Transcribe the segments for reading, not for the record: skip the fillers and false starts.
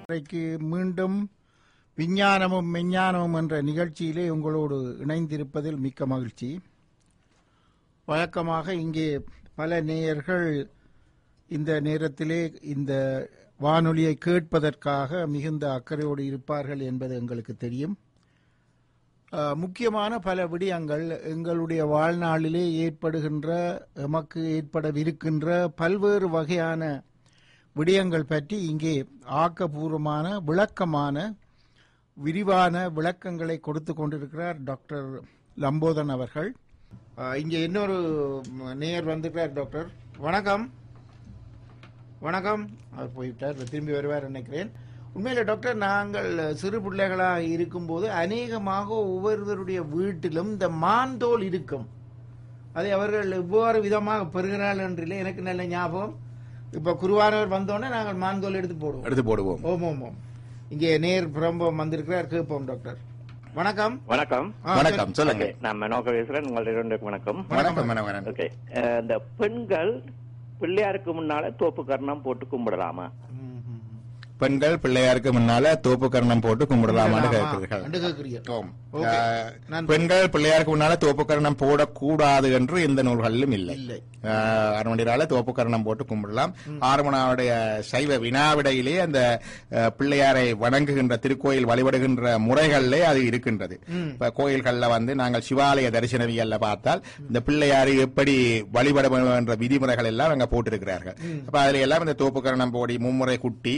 இன்றைக்கு மீண்டும் விஞ்ஞானமும் மெஞ்ஞானமும் என்ற நிகழ்ச்சியிலே உங்களோடு இணைந்திருப்பதில் மிக்க மகிழ்ச்சி. வழக்கமாக இங்கே பல நேயர்கள் இந்த நேரத்திலே இந்த வானொலியை கேட்பதற்காக மிகுந்த அக்கறையோடு இருப்பார்கள் என்பது எங்களுக்கு தெரியும். முக்கியமான பல விடயங்கள் எங்களுடைய வாழ்நாளிலே ஏற்படுகின்ற எமக்கு ஏற்படவிருக்கின்ற பல்வேறு வகையான விடயங்கள் பற்றி இங்கே ஆக்கப்பூர்வமான விளக்கமான விரிவான விளக்கங்களை கொடுத்து கொண்டிருக்கிறார் டாக்டர் லம்போதன் அவர்கள். இங்கே இன்னொரு நேயர் வந்திருக்கிறார். டாக்டர் வணக்கம். வணக்கம். அவர் போய்விட்டார், திரும்பி வருவார் நினைக்கிறேன். உண்மையில டாக்டர், நாங்கள் சிறு பிள்ளைகளாக இருக்கும்போது அநேகமாக ஒவ்வொருவருடைய வீட்டிலும் இந்த மாந்தோல் இருக்கும். அதை அவர்கள் எவ்வாறு விதமாக பெறுகிறார்கள் என்றில்லை, எனக்கு நல்ல ஞாபகம். இப்ப குருவானவர் வந்தோடனே நாங்கள் மாந்தோல் எடுத்து போடுவோம். ஓம் ஓம் ஓம். இங்கே நேர் புறம்பம் வந்திருக்கிறார், கேட்போம். டாக்டர் வணக்கம். வணக்கம். வணக்கம், சொல்லுங்க. நான் மனோக பேசுறேன். உங்களுடைய இரண்டுக்கு வணக்கம். வணக்கம். ஓகே, இந்த பெண்கள் பிள்ளையாருக்கு முன்னால தோப்பு கர்ணம் போட்டு கும்பிடலாமா? பெண்கள் பிள்ளையாருக்கு முன்னால தோப்பு கர்ணம் போட்டு கும்பிடலாமான்னு கேட்கிறீர்கள். பெண்கள் பிள்ளையாருக்கு முன்னால தோப்பு கர்ணம் போடக்கூடாது என்று எந்த நூல்களிலும் இல்லை. அரவண்டினால தோப்பு கர்ணம் போட்டு கும்பிடலாம். ஆரமணாவுடைய சைவ வினாவிடையிலே அந்த பிள்ளையாரை வணங்குகின்ற திருக்கோயில் வழிபடுகின்ற முறைகளிலே அது இருக்கின்றது. இப்ப கோயில்கள்ல நாங்கள் சிவாலய தரிசனவியல்ல பார்த்தால் இந்த பிள்ளையாரை எப்படி வழிபட என்ற விதிமுறைகள் எல்லாம் அங்க போட்டிருக்கிறார்கள். அப்ப அதுல எல்லாம் இந்த தோப்பு கர்ணம் போடி மும்முறை குட்டி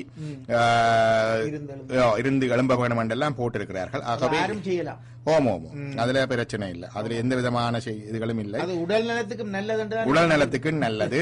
இருந்து எழும்ப வேணும் என்றெல்லாம் போட்டிருக்கிறார்கள். ஆகவே ஓம் ஓம், அதுல பிரச்சனை இல்லை. அதுல எந்த விதமான இதுகளும் இல்லை. உடல் நலத்துக்கும் நல்லது. உடல் நலத்துக்கும் நல்லது.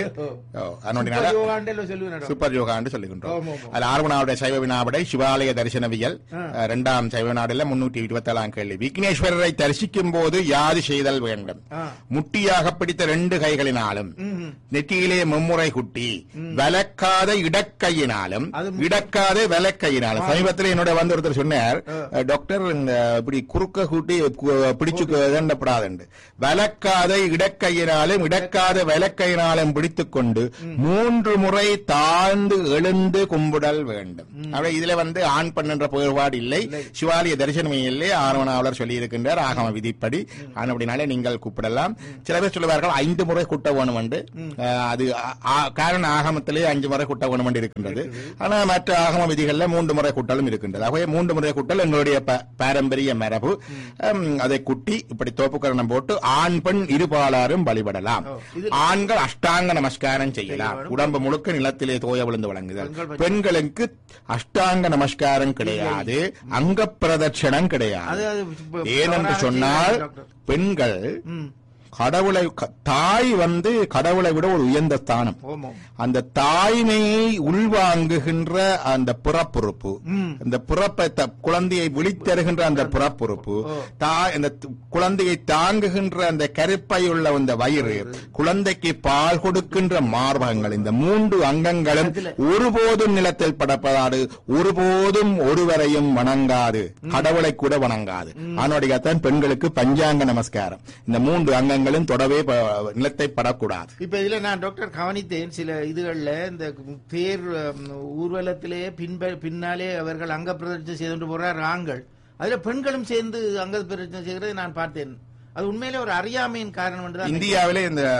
சூப்பர் யோகாண்டு சொல்லுகின்றோம். அது ஆர்வனாவுடைய சைவ வினாவிடை சிவாலய தரிசனவியல் 2ஆம் சைவ வினாடில் 327 கேள்வி. விக்னேஸ்வரரை தரிசிக்கும் போது யாது செய்தல் வேண்டும்? முட்டியாக பிடித்த 2 கைகளினாலும் நெற்றியிலே மும்முறை குட்டி வலக்காத இடக்கையினாலும் இடக்காத வலக்கையினாலும். சமீபத்தில் என்னோட ஒருத்தர் சொன்னார், டாக்டர் இப்படி குறுக்க கூட்டி பிடிச்சு வேண்டப்படாது. வலக்காத இடக்கையினாலும் இடக்காத வலக்கையினாலும் பிடித்துக் கொண்டு 3 முறை தாழ்ந்து எழுந்து கும்பிடல் வேண்டும். இதுல ஆண் பெண் என்ற வேறுபாடு இல்லை. சிவாலய தரிசனமே இல்லை. ஆர்வனாவலர் சொல்லி இருக்கின்றார் ஆகம விதிப்படி. அப்படினாலே நீங்கள் கூப்பிடலாம். சில பேர் சொல்லுவார்கள் 5 முறை கூட்ட வேணும் என்று. அது காரண ஆகமத்திலே 5 முறை கூட்ட வேணும் என்று இருக்கின்றது. ஆனா மற்ற ஆகம விதிகள்ல 3 முறை கூட்டலும் இருக்கின்றது. ஆகவே 3 முறை கூட்டல் எங்களுடைய பாரம்பரிய மரபு. அதை குட்டி இப்படி தோப்புக்கரணம் போட்டு ஆண் பெண் இருபாலாரும் வழிபடலாம். ஆண்கள் அஷ்டாங்க நமஸ்காரம் செய்யலாம். உடம்பு முழுக்க நிலத்திலே தோய விழுந்து வழங்குதல். பெண்களுக்கு அஷ்டாங்க நமஸ்காரம் கிடையாது, அங்க பிரதட்சணம் கிடையாது. ஏனென்று சொன்னால் பெண்கள் கடவுளை தாய் கடவுளை விட ஒரு உயர்ந்த ஸ்தானம். அந்த தாய்மையை உள்வாங்குகின்ற அந்த புறப்புறுப்பு, அந்த புறப்பை குழந்தையை விழித்தருகின்ற அந்த புறப்புறுப்பு, அந்த குழந்தையை தாங்குகின்ற அந்த கருப்பை உள்ள அந்த வயிறு, குழந்தைக்கு பால் கொடுக்கின்ற மார்பகங்கள், இந்த 3 அங்கங்களும் ஒருபோதும் நிலத்தில் படப்படாது, ஒருபோதும் ஒருவரையும் வணங்காது, கடவுளை கூட வணங்காது. அதனுடையத்தான் பெண்களுக்கு பஞ்சாங்க நமஸ்காரம். இந்த 3 அங்கங்கள் தொடவே நிலத்தை படக்கூடாது. இப்ப இதுல நான் டாக்டர் கவனித்தேன், சில இதுகள்ல இந்த தேர் ஊர்வலத்திலே பின்னாலே அவர்கள் அங்க பிரதட்சணை செய்து போறார் ஆண்கள். அதுல பெண்களும் சேர்ந்து அங்க பிரதட்சணை செய்கிறதை நான் பார்த்தேன். அது உண்மையிலே ஒரு அறியாமையின் காரணம் என்று இந்தியாவிலே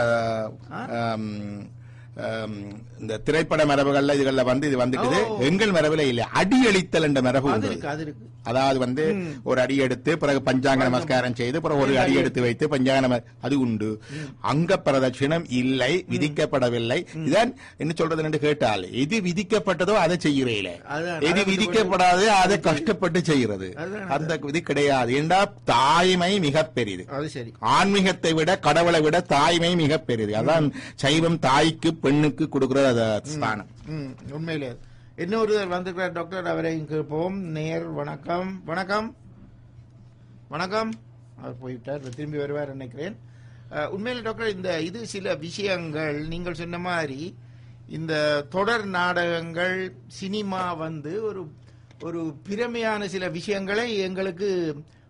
இந்த திரைப்பட மரபுகள்ல இதுகள்ல இது வந்துட்டு எங்கள் மரபுல இல்ல. அடியளித்தல் என்ற மரபு இருக்கு. அதாவது ஒரு அடி எடுத்து பிறகு பஞ்சாங்க நமஸ்காரம் செய்து பிறகு ஒரு அடி எடுத்து வைத்து பஞ்சாங்க அது உண்டு. அங்க பிரதட்சிணம் இல்லை, விதிக்கப்படவில்லை. இதான் என்ன சொல்றது என்று கேட்டால், எது விதிக்கப்பட்டதோ அதை செய்கிறீங்களே, எது விதிக்கப்படாதோ அதை கஷ்டப்பட்டு செய்கிறது. அந்த இது கிடையாது. ஏண்டா தாய்மை மிக பெரிது. ஆன்மீகத்தை விட கடவுளை விட தாய்மை மிக பெரிது. அதான் சைவம் தாய்க்கு பெண்ணுக்கு கொடுக்கிற ஸ்தானம். உண்மையிலே இன்னொரு வந்திருக்கிறார் டாக்டர், அவரை கேட்போம். நேர் வணக்கம். வணக்கம். வணக்கம். அவர் போய்விட்டார், திரும்பி வருவார் நினைக்கிறேன். உண்மையில டாக்டர், இது சில விஷயங்கள் நீங்கள் சொன்ன மாதிரி இந்த தொடர் நாடகங்கள், சினிமா ஒரு பிரமையான சில விஷயங்களை எங்களுக்கு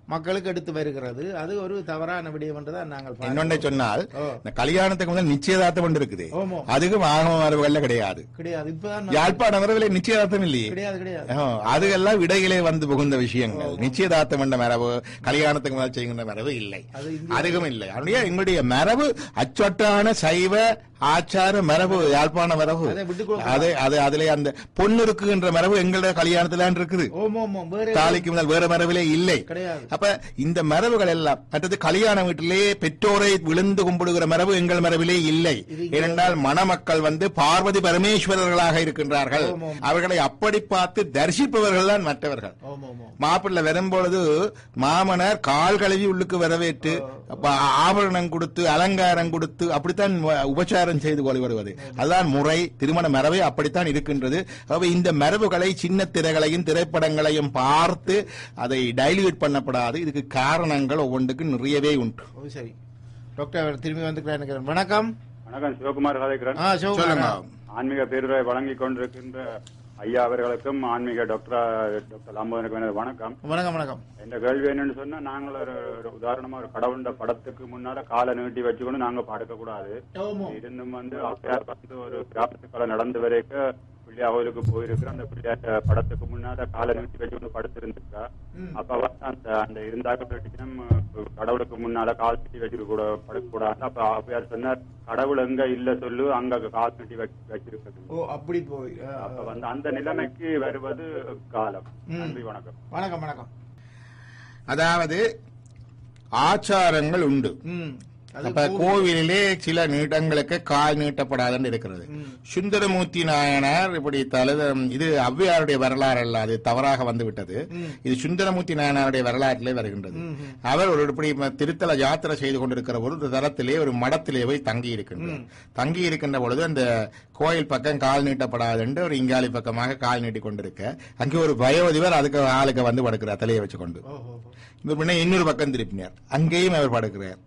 மக்களுக்கு எடுத்து வருகிறது. அது ஒரு தவறான விடயம் என்றுதான் நாங்கள் இன்னொன்றை சொன்னால் இந்த கல்யாணத்துக்கு முதல் நிச்சயதார்த்தம் ஒன்று இருக்குது, அதுக்கும் ஆகம மரபுகள்ல கிடையாது. இப்பதான் யாழ்ப்பாண மரபிலே நிச்சயதார்த்தம் இல்லையே, அதுகெல்லாம் இடையிலே வந்து புகுந்த விஷயங்கள். நிச்சயதார்த்தம் என்ற மரபு, கல்யாணத்துக்கு முதல் செய்கின்ற மரபு இல்லை, அதுவும் இல்லை. அப்படியே எங்களுடைய மரபு அச்சொட்டான சைவ ஆச்சார மரபு, யாழ்ப்பாண மரபு. அதுல அந்த பொண்ணு இருக்குன்ற மரபு எங்களுடைய கல்யாணத்துல இருக்குது, தாலிக்கு முதல் வேற மரபிலே இல்லை. அப்ப இந்த மரபுகள் எல்லாம் மற்றது கல்யாண வீட்டிலே பெற்றோரை விழுந்து கும்பிடுகிற மரபு எங்கள் மரபிலே இல்லை. ஏனென்றால் மணமக்கள் வந்து பார்வதி பரமேஸ்வரர்களாக இருக்கின்றார்கள், அவர்களை அப்படி பார்த்து தரிசிப்பவர்கள் தான் மற்றவர்கள். மாப்பிள்ளை வரும்பொழுது மாமனார் கால் கழுவி உள்ளுக்கு வரவேற்று ஆபரணம் கொடுத்து அலங்காரம் கொடுத்து அப்படித்தான் உபச்சாரம் செய்து கொள்வது. அதுதான் முறை, திருமண மரபை அப்படித்தான் இருக்கின்றது. இந்த மரபுகளை சின்ன திரைகளையும் திரைப்படங்களையும் பார்த்து அதை டைல்யூட் பண்ணப்படாது. இதுக்கு காரணங்கள் ஒவ்வொன்றுக்கும் நிறையவே உண்டு. சரி டாக்டர் திரும்பி வந்துக்கிறேன். வணக்கம். வணக்கம், சிவகுமார் கதைக்கிறேன். ஆன்மீக பேருரை வழங்கிக் கொண்டிருக்கின்ற ஐயா அவர்களுக்கும் ஆன்மீக டாக்டர் லாம்போதனுக்கும் எனது வணக்கம். வணக்கம். என்ற கேள்வி என்னன்னு சொன்னா, நாங்கள் ஒரு உதாரணமா ஒரு கடவுண்ட படத்துக்கு முன்னால காலை நீட்டி வச்சுக்கொண்டு நாங்க படுக்க கூடாது. இருந்தும் வந்து அப்பயார் வந்து ஒரு கிராமத்துக்கால நடந்து வரைக்கும் பிள்ளையா கோயிலுக்கு போயிருக்கிற அந்த பிள்ளையார் படத்துக்கு முன்னால காலை நீட்டி வச்சுக்கொண்டு படுத்திருந்திருக்கா. அப்ப வந்து அந்த இருந்தாக்க கடவுளுக்கு முன்னால கால் நீட்டி வச்சுக்க கூட படுக்க கூடாது. அப்ப அப்பயார் சொன்னார், கடவுள் எங்க இல்ல சொல்லு, அங்க கால் நீட்டி வச்சிருக்கிறது. அப்படி போய் அப்ப வந்து அந்த நிலைமைக்கு வருவது காலம். நன்றி, வணக்கம். வணக்கம். அதாவது ஆச்சாரங்கள் உண்டு. அப்ப கோவிலிலே சில நீட்டங்களுக்கு கால் நீட்டப்படாதுன்னு இருக்கிறது. சுந்தரமூர்த்தி நாயனார் இப்படி இது ஔவையாருடைய வரலாறு அல்ல, அது தவறாக வந்துவிட்டது. இது சுந்தரமூர்த்தி நாயனாருடைய வரலாற்றிலே வருகின்றது. அவர் ஒரு இப்படி திருத்தல யாத்திரை செய்து கொண்டிருக்கிற ஒரு தரத்திலே ஒரு மடத்திலே போய் தங்கி இருக்கின்ற பொழுது அந்த கோயில் பக்கம் கால் நீட்டப்படாது என்று ஒரு இங்காலி பக்கமாக கால் நீட்டி கொண்டிருக்க, அங்கே ஒரு வயோதிபர் அதுக்கு ஆளுக்கு வந்து படுக்கிறார் தலையை வச்சுக்கொண்டு. இன்னொரு பக்கம் திருப்பினார், அங்கேயும் அவர் படுக்கிறார்.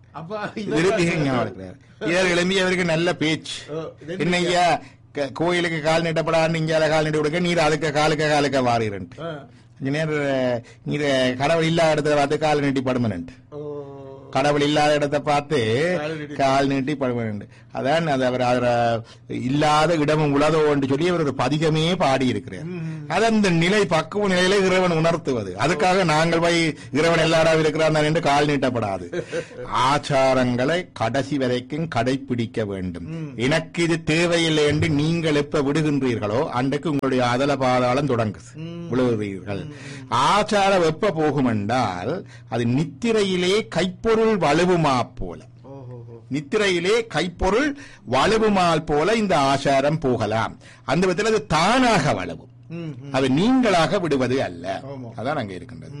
இவர் எழும்பி அவருக்கு நல்ல பேச்சு, என்னையா கோயிலுக்கு கால் நீட்டப்படாது, இங்கால கால் நீட்டி கொடுக்க, நீர் அதுக்கு காலுக்க வாரிரன்ட்டு நீர் கடவுள் இல்லாத இடத்துல பார்த்து கால் நீட்டி படுமனன்ட்டு, கடவுள் இல்லாத இடத்தை பார்த்து கால் நீட்டி படுமனன்ட்டு. அதான் அது அவர் இல்லாத இடமும் உலதோ என்று சொல்லி அவர் ஒரு பதிகமே பாடி இருக்கிறார். அது அந்த நிலை பக்குவ நிலையில இறைவன் உணர்த்துவது. அதுக்காக நாங்கள் போய் இறைவன் எல்லாரும் இருக்கிறார் என்று கால் நீட்டப்படாது. ஆச்சாரங்களை கடைசி வரைக்கும் கடைபிடிக்க வேண்டும். எனக்கு இது தேவையில்லை என்று நீங்கள் எப்ப விடுகின்றீர்களோ அன்றைக்கு உங்களுடைய அதல பாதாளம் விழுகிறீர்கள். ஆச்சாரம் எப்ப போகும் என்றால் அது நித்திரையிலே கைப்பொருள் வலுவுமா போல, நித்திரையிலே கைப்பொருள் வலுவுமால் போல இந்த ஆச்சாரம் போகலாம். அந்த விதத்தில் அது தானாக வலுவும், அது நீங்களாக விடுவது அல்ல. அதான் அங்கே இருக்கின்றது.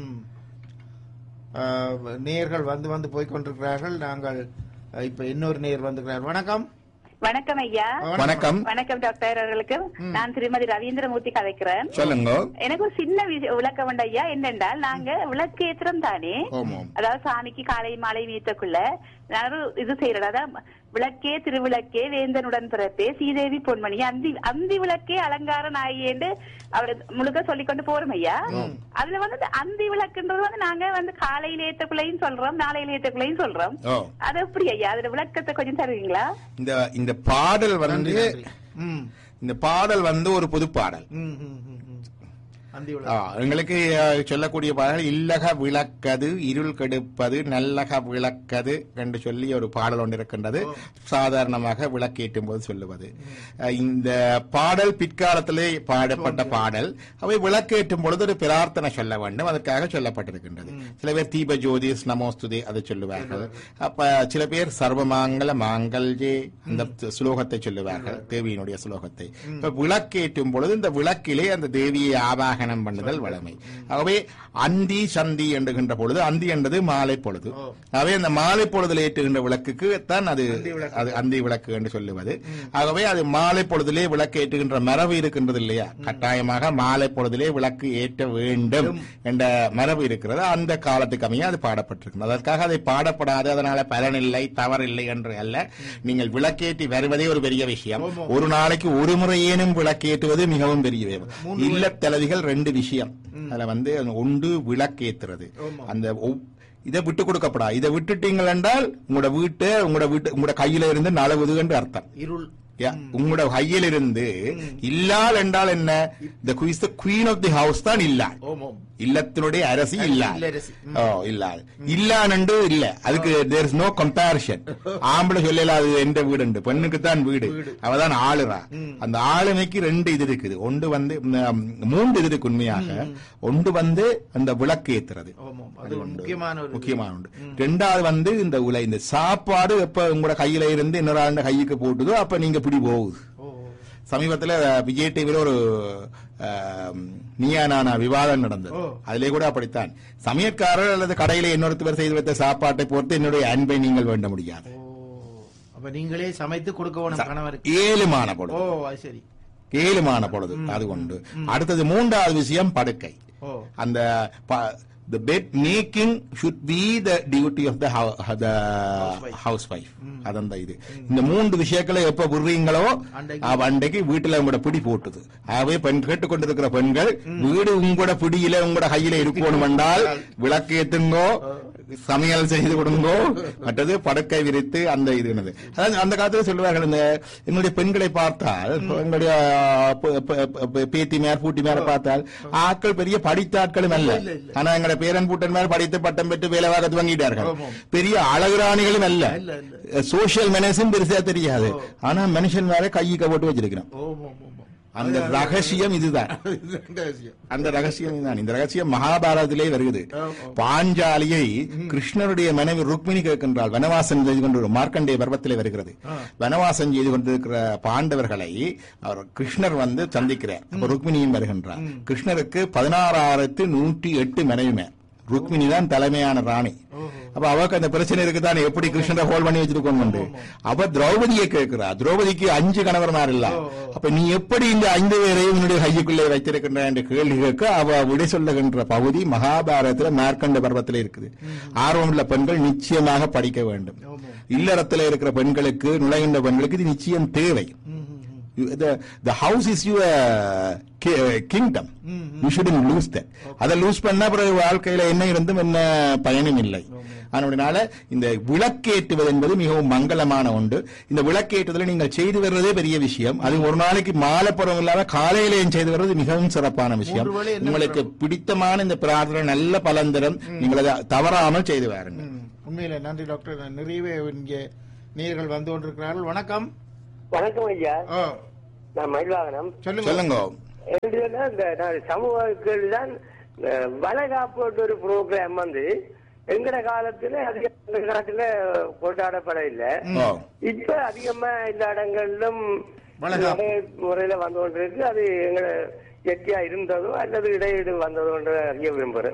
நேயர்கள் வந்து போய்கொண்டிருக்கிறார்கள். நாங்கள் இப்ப இன்னொரு நேயர் வந்துக்கிறார். வணக்கம். வணக்கம் ஐயா. வணக்கம். வணக்கம் டாக்டர் அவர்களுக்கு. நான் திருமதி ரவீந்திரமூர்த்தி கதைக்கிறேன். சொல்லுங்க. எனக்கு ஒரு சின்ன விளக்கம் உண்டு ஐயா. என்னென்றால் நாங்க விளக்கு ஏற்றுறோம் தானே, அதாவது சாமிக்கு காலை மாலை வீட்டக்குள்ள இது செய்யறது. அதான் விளக்கே திருவிளக்கே வேந்தனுடன் பிறப்பே சீதேவி பொன்மணி அந்தி விளக்கே அலங்கார நாயேன்னு அவரை முழுக்க சொல்லிக்கொண்டு போறோம் ஐயா. அதுல வந்து அந்தி விளக்குன்றது வந்து நாங்க வந்து காலையில ஏற்றக்குள்ளையும் சொல்றோம், நாளையில ஏற்றக்குள்ளையும் சொல்றோம். அது எப்படி ஐயா, அதுல விளக்கத்தை கொஞ்சம் தருவீங்களா? இந்த பாடல் வந்து இந்த பாடல் வந்து ஒரு புது பாடல். எங்களுக்கு சொல்லக்கூடிய பாடல் இல்லக விளக்கது இருள் கெடுப்பது நல்லக விளக்கது என்று சொல்லி ஒரு பாடல் ஒன்று இருக்கின்றது. சாதாரணமாக விளக்கேற்றும் போது சொல்லுவது. இந்த பாடல் பிற்காலத்திலே பாடப்பட்ட பாடல். அவை விளக்கேற்றும் பொழுது ஒரு பிரார்த்தனை சொல்ல வேண்டும், அதற்காக சொல்லப்பட்டிருக்கின்றது. சில பேர் தீப ஜோதி நமோஸ்துதே அதை சொல்லுவார்கள். அப்ப சில பேர் சர்வமாங்கல மாங்கல்யே அந்த ஸ்லோகத்தை சொல்லுவார்கள், தேவியினுடைய ஸ்லோகத்தை. இப்ப விளக்கேற்றும் பொழுது இந்த விளக்கிலே அந்த தேவியை ஆவாகனம் பண்ணுதல் வழமை. ஆகவே அந்தி சந்தி என்கின்ற பொழுது, அந்தி என்பது மாலை பொழுது. ஆகவே அந்த மாலை பொழுதில் ஏற்றுகின்ற விளக்குக்கு தான் அது அந்தி விளக்கு என்று சொல்லுவது. ஆகவே அது மாலை பொழுதிலே விளக்கு ஏற்றுகின்ற மரபு இருக்கின்றது இல்லையா? கட்டாயமாக மாலை பொழுதிலே விளக்கு ஏற்ற வேண்டும் என்ற மரபு இருக்கிறது. அந்த காலத்துக்கு அமைய அது பாடப்பட்டிருக்கிறது. அதற்காக அதை பாடப்படாது, அதனால பலனில்லை தவறில்லை என்று அல்ல. நீங்கள் விளக்கேற்றி வருவதே ஒரு பெரிய விஷயம். ஒரு நாளைக்கு ஒரு முறையேனும் விளக்கேற்றுவது மிகவும் பெரிய இல்லத்தலவிகள் 2 விஷயம். அதுல வந்து ஒன்று விளக்கேத்துறது. அந்த இதை விட்டு கொடுக்கப்படா. இதை விட்டுட்டீங்கள் என்றால் உங்களோட கையில இருந்து நலவுது என்று அர்த்தம். இருள் உங்களோட கையில் இருந்து இல்லால் என்றால் என்ன? the queen of the house தான் இல்லாள். இல்லத்தினுடைய அரசி இல்லாள். இல்லான் என்று இல்ல. அதுக்கு there is no comparison. ஆம்பளை சொல்லல அது எந்த வீடு உண்டு, பெண்ணுக்கு தான் வீடு, அவதான் ஆளுறா. அந்த ஆளுமைக்கு 2 இது இருக்குது. ஒன்று வந்து 3 இது இருக்கு உண்மையாக. ஒன்று வந்து அந்த விளக்கு ஏத்துறது, முக்கியமான ஒன்று. 2வது வந்து இந்த சாப்பாடு எப்ப உங்களோட கையில இருந்து இன்னொரு ஆண்டு கைக்கு போட்டுதோ அப்ப நீங்க பிடி போகுது. சமீபத்தில் விஜய் டிவில ஒரு நீயானா விவாதம் நடந்தது. அதிலே கூட அப்படித்தான். சமையற்காரர் அல்லது கடையில இன்னொருத்தவர் செய்து வைத்த சாப்பாட்டை பொறுத்து என்னுடைய அன்பை நீங்கள் வேண்ட முடியாது. நீங்களே சமைத்து கொடுக்க ஏழுமான பொழுது அது கொண்டு. அடுத்தது 3வது விஷயம் படுக்கை. அந்த the bed making should be the duty of the housewife. அதான் இது. இந்த 3 விஷயங்களை எப்ப விடுறீங்களோ அன்றைக்கு வீட்டுல உங்களோட பிடி போட்டுது. ஆகவே கேட்டுக்கொண்டிருக்கிற பெண்கள், வீடு உங்களோட பிடியில உங்களோட கையில இருக்கணும் என்றால் விளக்கு ஏத்துங்கோ, சமையல் செய்து கொடுங்கோ, மற்றது படுக்கை விரித்து அந்த இது. அதாவது அந்த காலத்துல சொல்லுவார்கள், இந்த எங்களுடைய பெண்களை பார்த்தால், எங்களுடைய பேத்திமார் பூட்டிமார பார்த்தால் ஆட்கள் பெரிய படித்த ஆட்களும் அல்ல. ஆனா எங்களுடைய பேரன் பூட்டன் மேல் படித்து பட்டம் பெற்று வேலை வாங்க துவங்கிட்டார்கள். பெரிய அழகுராணிகளும் அல்ல. சோசியல் மேனேஜும் பெருசா தெரியாது. ஆனா மனுஷன் மேல கையை போட்டு வச்சிருக்கிறோம். அந்த ரகசியம் இதுதான். அந்த ரகசியம் இதுதான். இந்த ரகசியம் மகாபாரதத்திலே வருகிறது. பாஞ்சாலியை கிருஷ்ணருடைய மனைவி ருக்மிணி கேட்கின்றாள். வனவாசம் செய்து கொண்டு மார்க்கண்டேய பர்வத்திலே வருகிறது. வனவாசம் செய்து கொண்டிருக்கிற பாண்டவர்களை அவர் கிருஷ்ணர் வந்து சந்திக்கிறார். ருக்மிணியும் வருகின்றார். கிருஷ்ணருக்கு 16,108 மனைவிமே. ருக்மிணி தான் தலைமையான ராணி. அப்ப அவருக்கு அந்த பிரச்சனை இருக்குதான், எப்படி கிருஷ்ணரை ஹோல்ட் பண்ணி வச்சிருக்கோம். அவ திரௌபதியை கேட்கிறார். திரௌபதிக்கு 5 கணவர்மார் இல்ல. அப்ப நீ எப்படி இந்த 5 பேரையும் உன்னுடைய கைக்குள்ளே வைத்திருக்கின்ற என்று கேள்வி கேட்க அவ விடை சொல்லுகின்ற பகுதி மகாபாரதத்துல மார்க்கண்ட பர்வத்தில் இருக்குது. ஆர்வமுள்ள பெண்கள் நிச்சயமாக படிக்க வேண்டும். இல்லறத்தில் இருக்கிற பெண்களுக்கு, நுழைகின்ற பெண்களுக்கு இது நிச்சயம் தேவை. The house is your kingdom. You shouldn't lose that. அதை லூஸ் பண்ணா பிறகு வாழ்க்கையில என்ன இருந்தும் என்ன பயனும் இல்லை. அதனால இந்த விளக்கேற்றுவது என்பது மிகவும் மங்களமான ஒன்று. இந்த விளக்கேற்றுதலை நீங்கள் செய்து வர்றதே பெரிய விஷயம். அது ஒரு நாளைக்கு மாலை புறம் இல்லாம காலையிலேயும் செய்து வர்றது மிகவும் சிறப்பான விஷயம். உங்களுக்கு பிடித்தமான இந்த பிரார்த்தனை நல்ல பலன் தரும். நீங்கள் அதை தவறாமல் செய்து வாருங்கள். உண்மையில நன்றி டாக்டர். நிறைவே இங்கே நேயர்கள் வந்து கொண்டிருக்கிறார்கள். வணக்கம். வணக்கம் ஐயா, நான் மயில்வாகனம். சொல்லுங்க. இந்த சமூக கேள்விதான் வளைகாப்பு ஒரு ப்ரோக்ராம் வந்து எங்கட காலத்துல அதிக நாட்டுல கொண்டாடப்பட இல்லை. இப்ப அதிகமா எல்லா இடங்களிலும் முறையில வந்து கொண்டிருக்கு. அது எங்க இயற்கையா இருந்ததோ அல்லது இடையீடு வந்ததோ என்று அறிய விரும்புகிறேன்.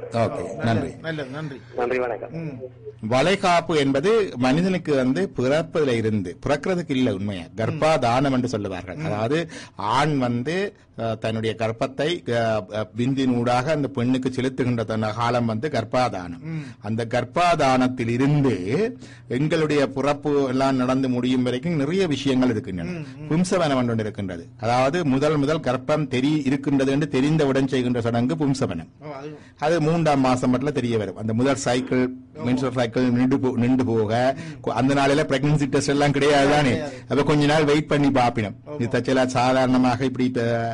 நன்றி, வணக்கம். வளைகாப்பு என்பது மனிதனுக்கு வந்து பிறப்பதில இருந்து பிறக்கிறதுக்கு இல்ல, உண்மையா கர்ப்பாதானம் என்று சொல்லுவார்கள். அதாவது ஆண் வந்து தன்னுடைய கர்ப்பத்தை விந்தினூடாக அந்த பெண்ணுக்கு செலுத்துகின்ற காலம் வந்து கர்ப்பாதானம். அந்த கர்ப்பாதானத்தில் இருந்து எங்களுடைய பிறப்பு எல்லாம் நடந்து முடியும் வரைக்கும் நிறைய விஷயங்கள் இருக்கின்றன. பும்சவனம் ஒன்று இருக்கின்றது. அதாவது முதல் கர்ப்பம் இருக்கின்றது என்று தெரிந்தவுடன் செய்கின்ற சடங்கு பும்சவனம். அது 3ஆம் மாசம் மட்டும் தெரிய வரும். அந்த முதல் சைக்கிள் மென்சுரல் சைக்கிள் நின்று போக அந்த நாளில பிரெக்னன்சி டெஸ்ட் எல்லாம் கிடையாது தானே. அப்ப கொஞ்ச நாள் வெயிட் பண்ணி பாப்பினோம். சாதாரணமாக இப்படி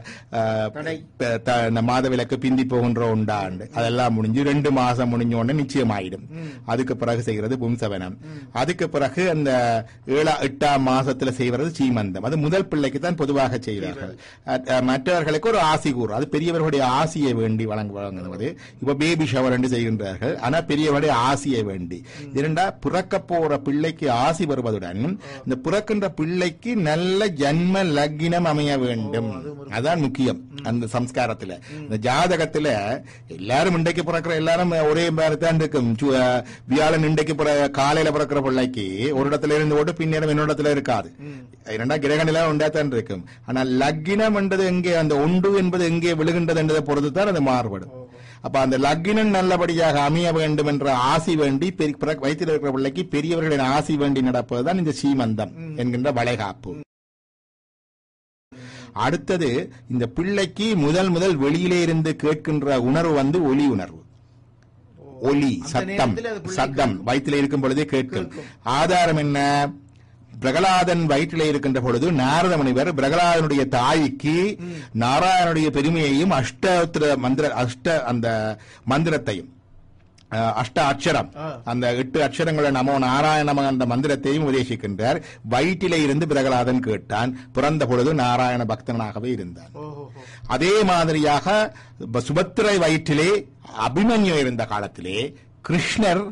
மாதவிலக்கு பிந்தி போகின்ற உண்டாண்டு அதெல்லாம் முடிஞ்சு 2 மாசம் முடிஞ்ச உடனே நிச்சயம் ஆயிடும். அதுக்கு பிறகு செய்கிறது பும்சவனம். அதுக்கு பிறகு அந்த 7-8ஆம் மாசத்துல செய்வது சீமந்தம். அது முதல் பிள்ளைக்கு தான் பொதுவாக செய்வார்கள். மற்றவர்களுக்கு ஒரு ஆசி கூறு, அது பெரியவர்களுடைய ஆசியை வேண்டி வழங்குவது. இப்ப பேபி ஷவர் என்று செய்கின்றார்கள். ஆனா பெரியவருடைய ஆசியை வேண்டி. இரண்டா பிறக்க போற பிள்ளைக்கு ஆசி வருவதுடன் இந்த பிறக்கின்ற பிள்ளைக்கு நல்ல ஜன்ம லக்னம் அமைய வேண்டும். அதான் முக்கியம் அந்த சம்ஸ்காரத்துல. இந்த ஜாதகத்துல எல்லாரும் இன்றைக்கு பிறக்கிற எல்லாரும் ஒரே மாதிரிதான் இருக்கும். வியாழன் இன்றைக்கு காலையில பிறக்கிற பிள்ளைக்கு ஒரு இடத்துல இருந்து ஓட்டு பின்னேறம் இன்னொரு இடத்துல இருக்காது. இரண்டா கிரகணில உண்டாத்தான் இருக்கும். ஆனா லக்னம் என்றது எங்கே, அந்த ஒன்று என்பது எங்கே விழுகின்றது என்பதை பொறுத்துதான் அது மாறுபடும். அப்ப அந்த லக்னம் நல்லபடியாக அமைய வேண்டும் என்ற ஆசி வேண்டி வயிற்றில் இருக்கிற பிள்ளைக்கு பெரியவர்களின் ஆசி வேண்டி நடப்பதுதான் இந்த சீமந்தம் என்கின்ற வளைகாப்பு. அடுத்தது இந்த பிள்ளைக்கு முதல் வெளியிலே இருந்து கேட்கின்ற உணர்வு வந்து ஒலி உணர்வு, ஒலி சத்தம் வயிற்றிலே இருக்கும் பொழுதே கேட்கும். ஆதாரம் என்ன? பிரகலாதன் வயிற்றிலே இருக்கின்ற பொழுது நாரத முனிவர் பிரகலாதனுடைய தாய்க்கு நாராயணனுடைய பெருமையையும் அந்த மந்திரத்தையும் அஷ்ட அக்ஷரம் அந்த 8 அக்ஷரங்களை நமோ நாராயணம அந்த மந்திரத்தையும் உபதேசிக்கின்றார். வயிற்றிலே இருந்து பிரகலாதன் கேட்டான். பிறந்த பொழுது நாராயண பக்தனாகவே இருந்தான். அதே மாதிரியாக சுபத்திரை வயிற்றிலே அபிமன்யு இருந்த காலத்திலே கிருஷ்ணர்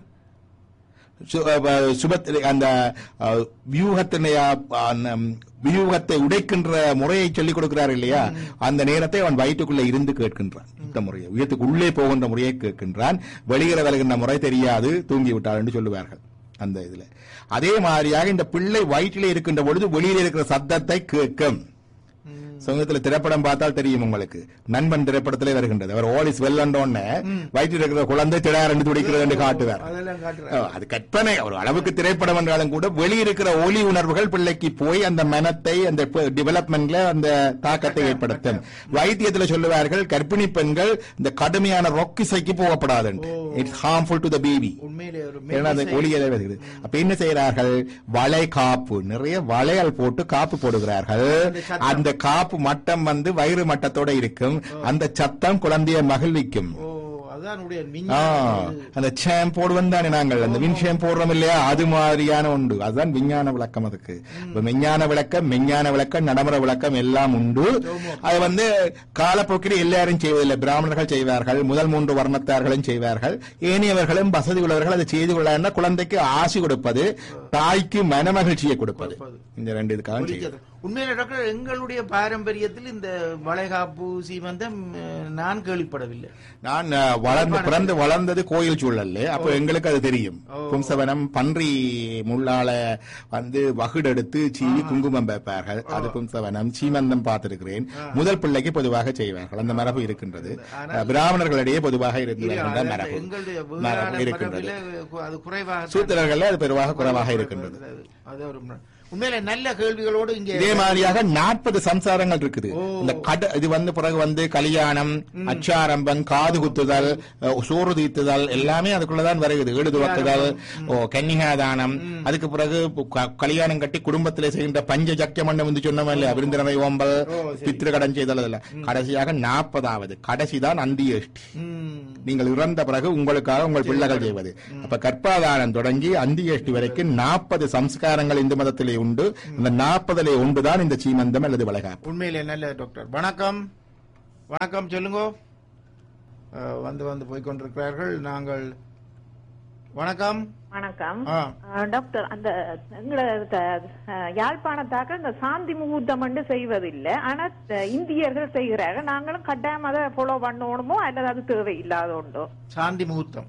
அந்த வியூகத்தை உடைக்கின்ற முறையை சொல்லிக் கொடுக்கிறார் இல்லையா, அந்த நேரத்தை அவன் வயிற்றுக்குள்ளே இருந்து கேட்கின்றான். இந்த முறையை உயரத்துக்கு உள்ளே போகின்ற முறையை கேட்கின்றான். வெளியில வருகின்ற முறை தெரியாது, தூங்கி விட்டாள் என்று சொல்லுவார்கள் அந்த இதுல. அதே மாதிரியாக இந்த பிள்ளை வயிற்றிலே இருக்கின்ற பொழுது வெளியில இருக்கிற சத்தத்தை கேட்கும். சமூகத்தில் திரைப்படம் பார்த்தால் தெரியும் உங்களுக்கு. நண்பன் திரைப்படத்திலே வருகின்றது. அவர் ஆல் இஸ் வெல் அண்டோன்னு வயிற்றில் இருக்கிற குழந்தை திடாரென்று துடிக்கிறது என்று காட்டுவார். அது கற்பனை ஒரு அளவுக்கு திரைப்படம் என்றாலும் கூட வெளியிருக்கிற ஒலி உணர்வுகள் பிள்ளைக்கு போய் அந்த மனத்தை அந்த டெவலப்மெண்ட்ல அந்த தாக்கத்தை ஏற்படுத்தும். வைத்தியத்தில் சொல்லுவார்கள் கர்ப்பிணி பெண்கள் இந்த கடுமையான ரொக்கிசைக்கு போகப்படாது. It's harmful to the baby. அப்ப என்ன செய்யறார்கள்? வளை காப்பு, நிறைய வளையல் போட்டு காப்பு போடுகிறார்கள். அந்த காப்பு மட்டம் வந்து வயிறு மட்டத்தோட இருக்கும். அந்த சத்தம் குழந்தைய மகிழ்விக்கும். அந்த சேம் போடுவோம் தானே நாங்கள், அந்த விண்ஷேம் போடுறோம் இல்லையா, அது மாதிரியான உண்டு. அதுதான் விஞ்ஞான விளக்கம். அதுக்கு விஞ்ஞான விளக்கம், மெஞ்ஞான விளக்கம், நடைமுறை விளக்கம் எல்லாம் உண்டு. அது வந்து காலப்போக்கில் எல்லாரும் செய்வதில்லை. பிராமணர்கள் செய்வார்கள், முதல் 3 வர்ணத்தார்களும் செய்வார்கள். ஏனையவர்களும் வசதி உள்ளவர்கள் அதை செய்து கொள்ள குழந்தைக்கு ஆசி கொடுப்பது, தாய்க்கு மனமகிழ்ச்சியை கொடுப்பது, இந்த 2 இதுக்காக செய்வது. உண்மையில டாக்டர், எங்களுடைய பாரம்பரியத்தில் இந்த வளைகாப்பு சீமந்தம் நான் கேள்விப்படவில்லை. நான் பிறந்து வளர்ந்தது கோயில் சூழல்ல. அப்ப எங்களுக்கு அது தெரியும். பும்சவனம் பன்றி முள்ளால வந்து வகுடெடுத்து சீவி குங்குமம் வைப்பார்கள். அது பும்சவனம். சீமந்தம் பார்த்திருக்கிறேன். முதல் பிள்ளைக்கு பொதுவாக செய்வார்கள். அந்த மரபு இருக்கின்றது. பிராமணர்களிடையே பொதுவாக இருக்கின்ற மரபு இருக்கின்றது. சூத்திரர்கள் அது பெருவாக குறைவாக இருக்கின்றது. உண்மையில நல்ல கேள்விகளோடு இங்கே இதே மாதிரியாக 40 சம்சாரங்கள் இருக்குது. இந்த இது வந்து பிறகு வந்து கல்யாணம், அச்சாரம்பம், காது குத்துதல், சோறு தீர்த்துதல் எல்லாமே அதுக்குள்ளதான் வருகிறது. ஈடு துவக்குதல், கன்னிகாதானம், அதுக்கு பிறகு கல்யாணம் கட்டி குடும்பத்திலே செய்கின்ற பஞ்ச ஜக்கியம் வந்து சொன்னோம் இல்லையா, விருந்தினரை ஓம்பல், பித்திரு கடன் செய்தல். கடைசியாக 40வது கடைசிதான் அந்தியேஷ்டி. நீங்கள் இறந்த பிறகு உங்களுக்காக உங்கள் பிள்ளைகள் செய்வது. அப்ப கர்ப்பாதானம் தொடங்கி அந்தியேஷ்டி வரைக்கும் 40 சம்ஸ்காரங்கள் இந்து மதத்திலே உண்டு. இந்த 40லே ஒன்றுதான் இந்த சீமந்தம் அல்லது வளைகாப்பு. உண்மையிலே நல்ல டாக்டர். வணக்கம். வணக்கம், சொல்லுங்க. வந்து போய்கொண்டிருக்கிறார்கள். நாங்கள் வணக்கம். வணக்கம் டாக்டர். அந்த எங்களோட யாழ்ப்பாணத்தாக்க இந்த சாந்தி முகூர்த்தம் செய்வதில்லை, ஆனா இந்தியர்கள் செய்கிறார்கள். நாங்களும் கட்டாயம் அதை ஃபாலோ பண்ணணுமோ அல்லது அது தேவை இல்லாத உண்டோ? சாந்தி முகூர்த்தம்.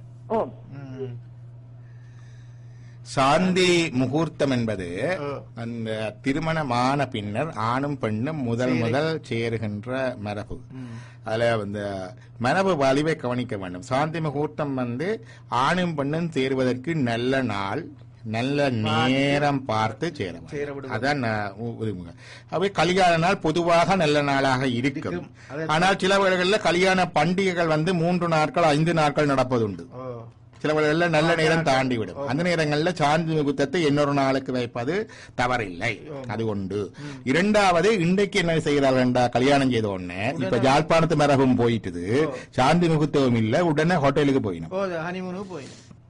சாந்தி முகூர்த்தம் என்பது அந்த திருமணமான பின்னர் ஆணும் பெண்ணும் முதல் சேருகின்ற மரபு. அதுல அந்த மரபு வலிவை கவனிக்க வேண்டும். சாந்தி முகூர்த்தம் வந்து ஆணும் பெண்ணும் சேருவதற்கு நல்ல நாள், நல்ல நேரம் பார்த்து சேர. அதான் அவை கல்யாண நாள் பொதுவாக நல்ல நாளாக இருக்கும். ஆனால் சில வேளைகளில் கல்யாண பண்டிகைகள் வந்து 3 நாட்கள் 5 நாட்கள் நடப்பதுண்டு. சில வேளைகள்ல நல்ல நேரம் தாண்டி விடும். அந்த நேரங்கள்ல சாந்தி முகூர்த்தத்தை இன்னொரு நாளுக்கு வைப்பது தவறில்லை. அது உண்டு. இரண்டாவது, இன்றைக்கு என்ன செய்கிறார்கள், கல்யாணம் செய்த உடனே இப்ப யாழ்ப்பாணத்து மரபும் போயிட்டுது, சாந்தி முகூர்த்தமும் இல்ல, உடனே ஹோட்டலுக்கு போயிடும்.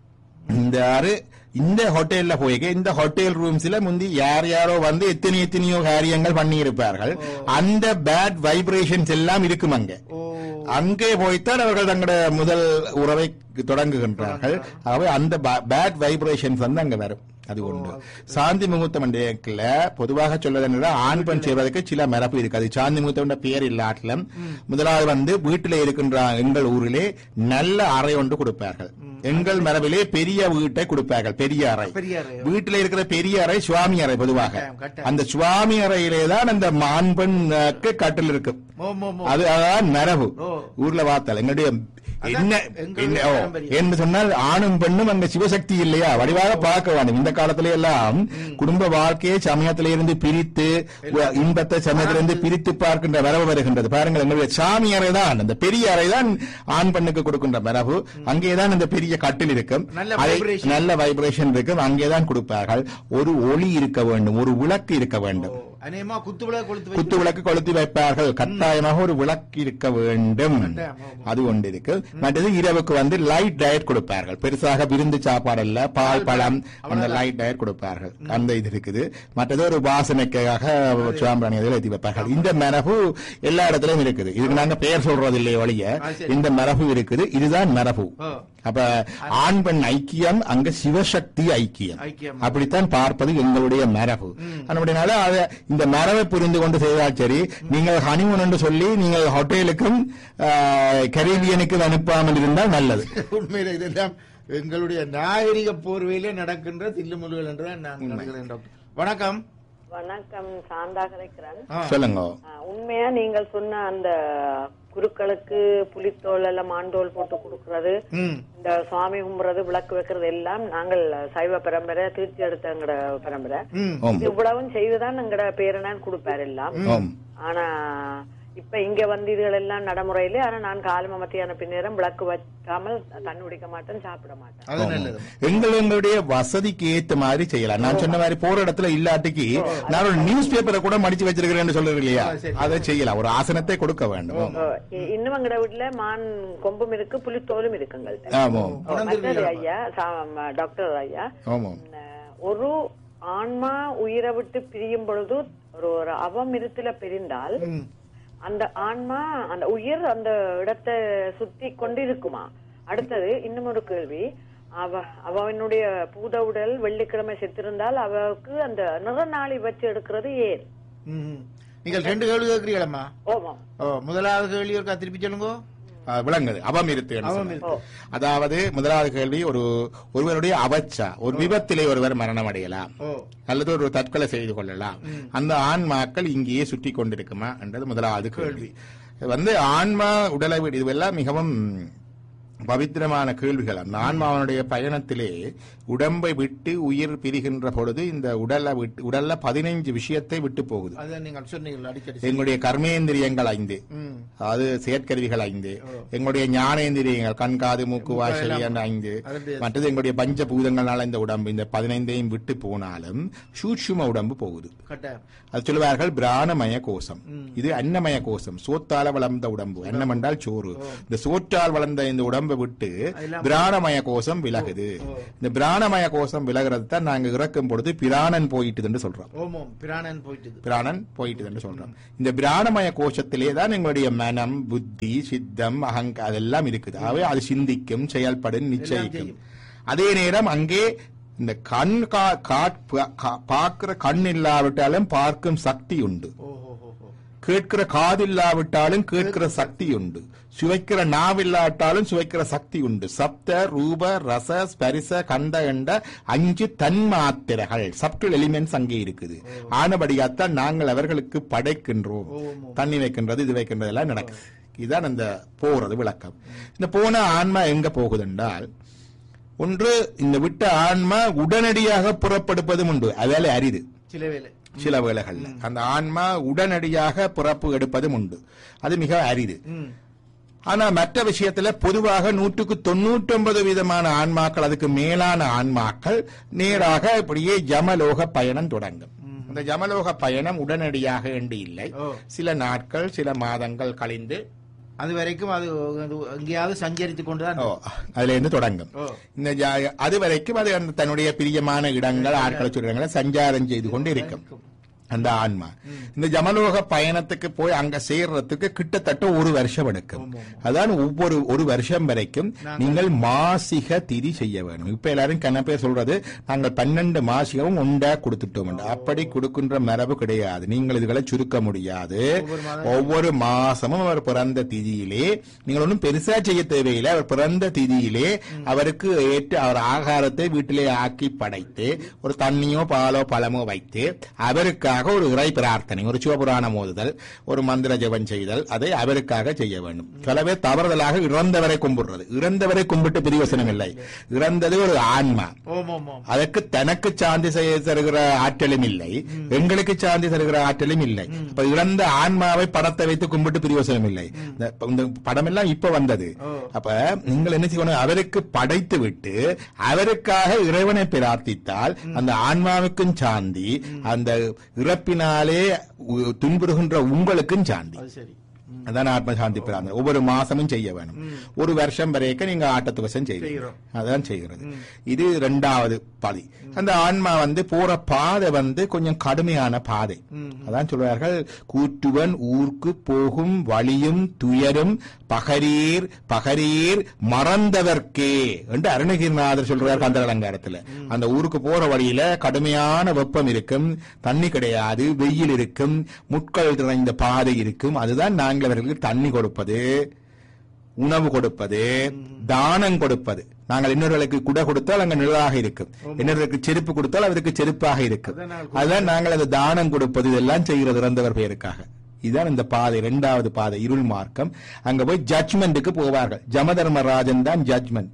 இந்த ஹோட்டல்ல போய் இந்த ஹோட்டல் ரூம்ஸ்ல முந்தி யாரோ வந்து எத்தனையோ காரியங்கள் பண்ணி இருப்பார்கள். அந்த பேட் வைப்ரேஷன்ஸ் எல்லாம் இருக்கும் அங்கே போய்த்தான் அவர்கள் தங்களுடைய முதல் உறவை தொடங்குகின்றார்கள். ஆகவே அந்த பேட் வைப்ரேஷன்ஸ் வந்து அங்க வரும். அது உண்டு. சாந்தி முகூர்த்தம் பொதுவாக சொல்வதென்றால் ஆண் பெண் செய்வதற்கு சில மரபு இருக்கு. அது சாந்தி முகூர்த்தம் பேர் இல்லாட்டிலும் முதலாவது வந்து வீட்டிலே இருக்கின்ற எங்கள் ஊரிலே நல்ல அறை ஒன்று கொடுப்பார்கள். எங்கள் மரபிலே பெரிய வீட்டை கொடுப்பார்கள், பெரிய அறை. வீட்டில இருக்கிற பெரிய அறை சுவாமி அறை. பொதுவாக அந்த சுவாமி அறையிலே தான் அந்த ஆண் பெண்ணுக்கு கட்டில் இருக்கும். அது அதான் மரபு ஊர்ல பார்த்தால். எங்களுடைய என்று சொன்னால் ஆணும் பெண்ணும் அந்த சிவசக்தி இல்லையா வடிவாக பார்க்க வேண்டும். இந்த காலத்திலே எல்லாம் குடும்ப வாழ்க்கையை சமயத்திலிருந்து பிரித்து இன்பத்தை சமயத்திலிருந்து பிரித்து பார்க்கின்ற வரவு வருகின்றது. பாருங்கள், எங்களுடைய சாமி அறை தான், அந்த பெரிய அறை தான் ஆண் பெண்ணுக்கு கொடுக்கின்ற வரவு. அங்கேதான் இந்த பெரிய கட்டில் இருக்கும், நல்ல வைப்ரேஷன் இருக்கும், அங்கேதான் கொடுப்பார்கள். ஒரு ஒளி இருக்க வேண்டும், ஒரு விளக்கு இருக்க வேண்டும், குத்து விளக்கு கொளுத்தி வைப்பார்கள். கட்டாயமாக ஒரு விளக்கு இருக்க வேண்டும், அது ஒன்று இருக்கு. மற்றது இரவுக்கு வந்து லைட் டயட் கொடுப்பார்கள். பெருசாக விருந்து சாப்பாடு அல்ல, பால் பழம் அந்த லைட் டயட் கொடுப்பார்கள். அந்த இது இருக்குது. மற்றது ஒரு வாசனைக்காக சாம்பிராணி ஏற்றி வைப்பார்கள். இந்த மரபு எல்லா இடத்திலும் இருக்குது. இதுக்கு நாங்க பெயர் சொல்றது இல்லையே ஒழிய இந்த மரபு இருக்குது. இதுதான் மரபு. அப்ப ஆண் பெண் ஐக்கியம், அங்க சிவசக்தி ஐக்கியம், அப்படித்தான் பார்ப்பது எங்களுடைய மரபு. அப்படினால இந்த மரபை புரிந்து கொண்டு செய்தால் சரி. நீங்கள் ஹனிமூன் என்று சொல்லி நீங்கள் ஹோட்டலுக்கும் கரீபியனுக்கும் அனுப்பாமல் இருந்தால் நல்லது. உண்மையில இதெல்லாம் எங்களுடைய நாகரிக போர்வையிலே நடக்கின்ற தில்லுமுல்கள் என்றுதான் நான் நினைக்கிறேன். டாக்டர் வணக்கம். வணக்கம், சாந்தா கிடைக்கிறேன். சொல்லுங்க. உண்மையா நீங்கள் சொன்ன அந்த குருக்களுக்கு புலித்தோல் எல்லாம் மாண்டோல் போட்டு கொடுக்கறது, இந்த சுவாமி கும்புறது, விளக்கு வைக்கிறது எல்லாம் நாங்கள் சைவ பரம்பரை தீர்ச்சி எடுத்த எங்கட பரம்பரை. இவ்வளவும் செய்துதான் எங்கட பேரனான் கொடுப்பாரு எல்லாம். ஆனா இப்ப இங்க வந்து இதுகள் எல்லாம் நடைமுறையில. ஆனா நான் காலம மத்தியான பின்னேரம் விளக்கு வைக்காமல் தண்ணி குடிக்க மாட்டேன், சாப்பிட மாட்டேன். எங்களுடைய வசதிக்கு ஏத்த மாதிரி செய்யலாம். நான் சொன்ன மாதிரி போற இடத்துல இல்லாட்டிக்கு நான் ஒரு நியூஸ் பேப்பரை கூட மடிச்சு வச்சிருக்கிறேன்னு சொல்றது இல்லையா, அதை செய்யலாம். ஒரு ஆசனத்தை கொடுக்க வேண்டும். இன்னும் எங்கட வீட்டுல மான் கொம்பும் இருக்கு, புலித்தோலும் இருக்குங்கள். ஐயா டாக்டர் ஐயா, ஒரு ஆன்மா உயிரை விட்டு பிரியும் பொழுது ஒரு அவமிருத்துல பிரிந்தால் அந்த ஆன்மா அந்த உயிர் அந்த இடத்தை சுத்தி கொண்டிருக்குமா? அடுத்தது இன்னும் ஒரு கேள்வி, அவனுடைய பூத உடல் வெள்ளிக்கிழமை செத்திருந்தால் அவருக்கு அந்த நிறநாளி வச்சு எடுக்கிறது ஏன்? நீங்கள் 2 கேள்வி கேட்கிறீங்களா? முதலாவது கேள்வி இருக்கா, திருப்பி சொல்லுங்க. விளங்குது. அவமிருத்து. அதாவது முதலாவது கேள்வி, ஒருவருடைய அவச்சா, ஒரு விபத்திலே ஒருவர் மரணம் அடையலாம் அல்லது ஒரு தற்கொலை செய்து கொள்ளலாம். அந்த ஆன்மாக்கள் இங்கேயே சுற்றி கொண்டிருக்குமா என்றது முதலாவது கேள்வி. வந்து ஆன்மா உடலை விட இதுவெல்லாம் மிகவும் பவித்திரமான கேள்விகள். அந்த ஆன்மாவனுடைய பயணத்திலே உடம்பை விட்டு உயிர் பிரிகின்ற பொழுது இந்த உடல்ல 15 விஷயத்தை விட்டு போகுது. எங்களுடைய கர்மேந்திரியங்கள் 5, அதாவது செயற்கருவிகள் 5, எங்களுடைய ஞானேந்திரியங்கள் கண் காது மூக்கு வாசல் 5, மற்றது எங்களுடைய பஞ்சபூதங்களால இந்த உடம்பு இந்த 15ஐயும் விட்டு போனாலும் சூட்சும உடம்பு போகுது. அது சொல்லுவார்கள் பிராணமய கோஷம். இது அன்னமய கோஷம், சோத்தால வளர்ந்த உடம்பு. அன்னம் என்றால் சோறு. இந்த சோற்றால் வளர்ந்த இந்த உடம்பை விட்டு பிராணமய கோஷம் விலகுது. இந்த பிராணமய கோஷம் விலகிறது தான் நாங்க இறக்கும் பொழுது பிராணன் போயிட்டு என்று சொல்றோம். பிராணன் போயிட்டு என்று சொல்றோம். இந்த பிராணமய கோஷத்திலே தான் எங்களுடைய மனம், புத்தி, சித்தம், அகங்காரம் அதெல்லாம் இருக்குது. ஆகவே அது சிந்திக்கும், செயல்படும், நிச்சயிக்கும். அதே நேரம் அங்கே இந்த கண் பார்க்கிற கண் இல்லாவிட்டாலும் பார்க்கும் சக்தி உண்டு, கேட்கிற காதில்லாவிட்டாலும் கேட்கிற சக்தி உண்டு, சுவைக்கிற நாவில்லாவிட்டாலும் சுவைக்கிற சக்தி உண்டு. சப்த ரூப ரச ஸ்பரிச கண்ட என்ற 5 தன்மாத்திரைகள், சப்டில் எலிமெண்ட்ஸ் அங்கே இருக்குது. ஆனபடியாத்தான் நாங்கள் அவர்களுக்கு படைக்கின்றோம். தண்ணி வைக்கின்றது, இது வைக்கின்றது எல்லாம் நடக்குது. இதுதான் அந்த போறது விளக்கம். இந்த போன ஆன்மா எங்க போகுது என்றால், ஒன்று இந்த விட்ட ஆன்மா உடனடியாக புறப்படுப்பதும் உண்டு. அதால அரிது. சில வேளைகள்ல அந்த ஆன்மா உடனடியாக பிறப்பு எடுப்பதும் உண்டு. அது மிக அரிது. ஆனா மற்ற விஷயத்துல பொதுவாக 199 விதமான ஆன்மாக்கள், அதுக்கு மேலான ஆன்மாக்கள் நேராக இப்படியே ஜமலோக பயணம் தொடங்கும். அந்த ஜமலோக பயணம் உடனடியாக என்று இல்லை, சில நாட்கள் சில மாதங்கள் கழிந்து அது வரைக்கும் அது எங்கேயாவது சஞ்சரித்துக் கொண்டுதான் அதுல இருந்து தொடங்கும். இந்த அது வரைக்கும் அது தன்னுடைய பிரியமான இடங்கள், ஆட்களை இடங்களை சஞ்சாரம் செய்து கொண்டு இருக்கும் அந்த ஆன்மா. இந்த ஜமலோக பயணத்துக்கு போய் அங்க சேர்றதுக்கு கிட்டத்தட்ட 1 வருஷம் எடுக்கும். அதான் ஒவ்வொரு 1 வருஷம் வரைக்கும் நீங்கள் மாசிக திதி செய்ய வேணும். இப்ப எல்லாரும் கண்ணப்பேர் சொல்றது நாங்கள் 12 மாசிகவும் உண்டா கொடுத்துட்டோம். அப்படி கொடுக்கின்ற மரபு கிடையாது. நீங்கள் இதுகளை சுருக்க முடியாது. ஒவ்வொரு மாசமும் அவர் பிறந்த திதியிலே நீங்கள் ஒன்றும் பெருசா செய்ய தேவையில்லை. அவர் பிறந்த திதியிலே அவருக்கு ஏற்ற அவர் ஆகாரத்தை வீட்டிலே ஆக்கி படைத்து ஒரு தண்ணியோ பாலோ பழமோ வைத்து அவருக்காக உதாரணமாக ஒரு இறை பிரார்த்தனை, ஒரு சிவபுராணம் ஓதுதல், ஒரு மந்திர ஜெபம் செய்தல், அதை அவருக்காக செய்ய வேண்டும். சிலவே தவறுதலாக இறந்தவரை கும்பிடுறது. இறந்தவரை கும்பிட்டு பிரியோசனம் இல்லை. இறந்தது ஒரு ஆன்மா, அதற்கு தனக்கு சாந்தி தருகிற ஆற்றலும் இல்லை, எங்களுக்கு சாந்தி தருகிற ஆற்றலும் இல்லை. இப்ப இறந்த ஆன்மாவை படத்தை வைத்து கும்பிட்டு பிரியோசனம் இல்லை. இந்த படம் எல்லாம் இப்ப வந்தது. அப்ப நீங்கள் என்ன செய்யணும், அவருக்கு படைத்து விட்டு அவருக்காக இறைவனை பிரார்த்தித்தால் அந்த ஆன்மாவுக்கும் சாந்தி, அந்த இறப்பினாலே துன்புறுகின்ற உங்களுக்கும் சாந்தி. அதான் ஆத்ம சாந்தி பிரார்த்தனை. ஒவ்வொரு மாசமும் செய்ய வேணும். ஒரு வருஷம் வரைக்கும் நீங்க ஆட்டத்துவசம் செய்யணும். அதான் செய்கிறது. இது 2வது பதி. அந்த ஆன்மா போற பாதை கொஞ்சம் கடுமையான பாதை. அதான் சொல்வார்கள், கூற்றுவன் ஊருக்கு போகும் வழியும் துயரும் பகரீர் பகரீர் மறந்தவர்க்கே என்று அருணகிரிநாதர் சொல்றார் அந்த அலங்காரத்துல. அந்த ஊருக்கு போற வழியில கடுமையான வெப்பம் இருக்கும், தண்ணி கிடையாது, வெயில் இருக்கும், முட்கள் நிறைந்த பாதை இருக்கும். அதுதான் நாங்கள் அவர்களுக்கு தண்ணி கொடுப்பது, உணவு கொடுப்பது, தானம் கொடுப்பது. நாங்கள் இன்னொருவர்களுக்கு குடை கொடுத்தால் அங்க நிழலாக இருக்கும், இன்னொருவருக்கு செருப்பு கொடுத்தால் அவருக்கு செருப்பாக இருக்கும். அதுதான் நாங்கள் அந்த தானம் கொடுப்பது, இதெல்லாம் செய்கிறது இறந்தவர் பெயருக்காக. இதுதான் இந்த பாதை, 2வது பாதை, இருள் மார்க்கம். அங்க போய் ஜட்ஜ்மெண்ட்டுக்கு போவார்கள். ஜமதர்மராஜன் தான் ஜட்ஜ்மெண்ட்.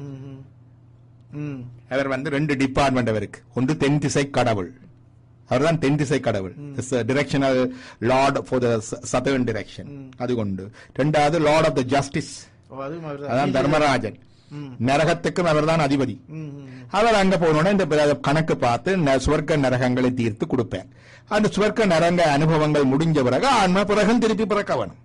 அவர் 2 டிபார்ட்மெண்ட் அவருக்கு. ஒன்று தென் திசை கடவுள், அவர்தான் தென் திசை கடவுள், directional Lord for the southern direction. அது கொண்டு 2வது லார்ட் ஆஃப் த ஜஸ்டிஸ், அதான் தர்மராஜன். நரகத்துக்கும் அவர் தான் அதிபதி. அவர் அங்க போனோட இந்த கணக்கு பார்த்து சுவர்க்க நரகங்களை தீர்த்து கொடுப்பேன். அந்த சுவர்க்க நரக அனுபவங்கள் முடிஞ்ச பிறகு ஆன்மா பிறகும் திருப்பி பிறக்க வேணும்.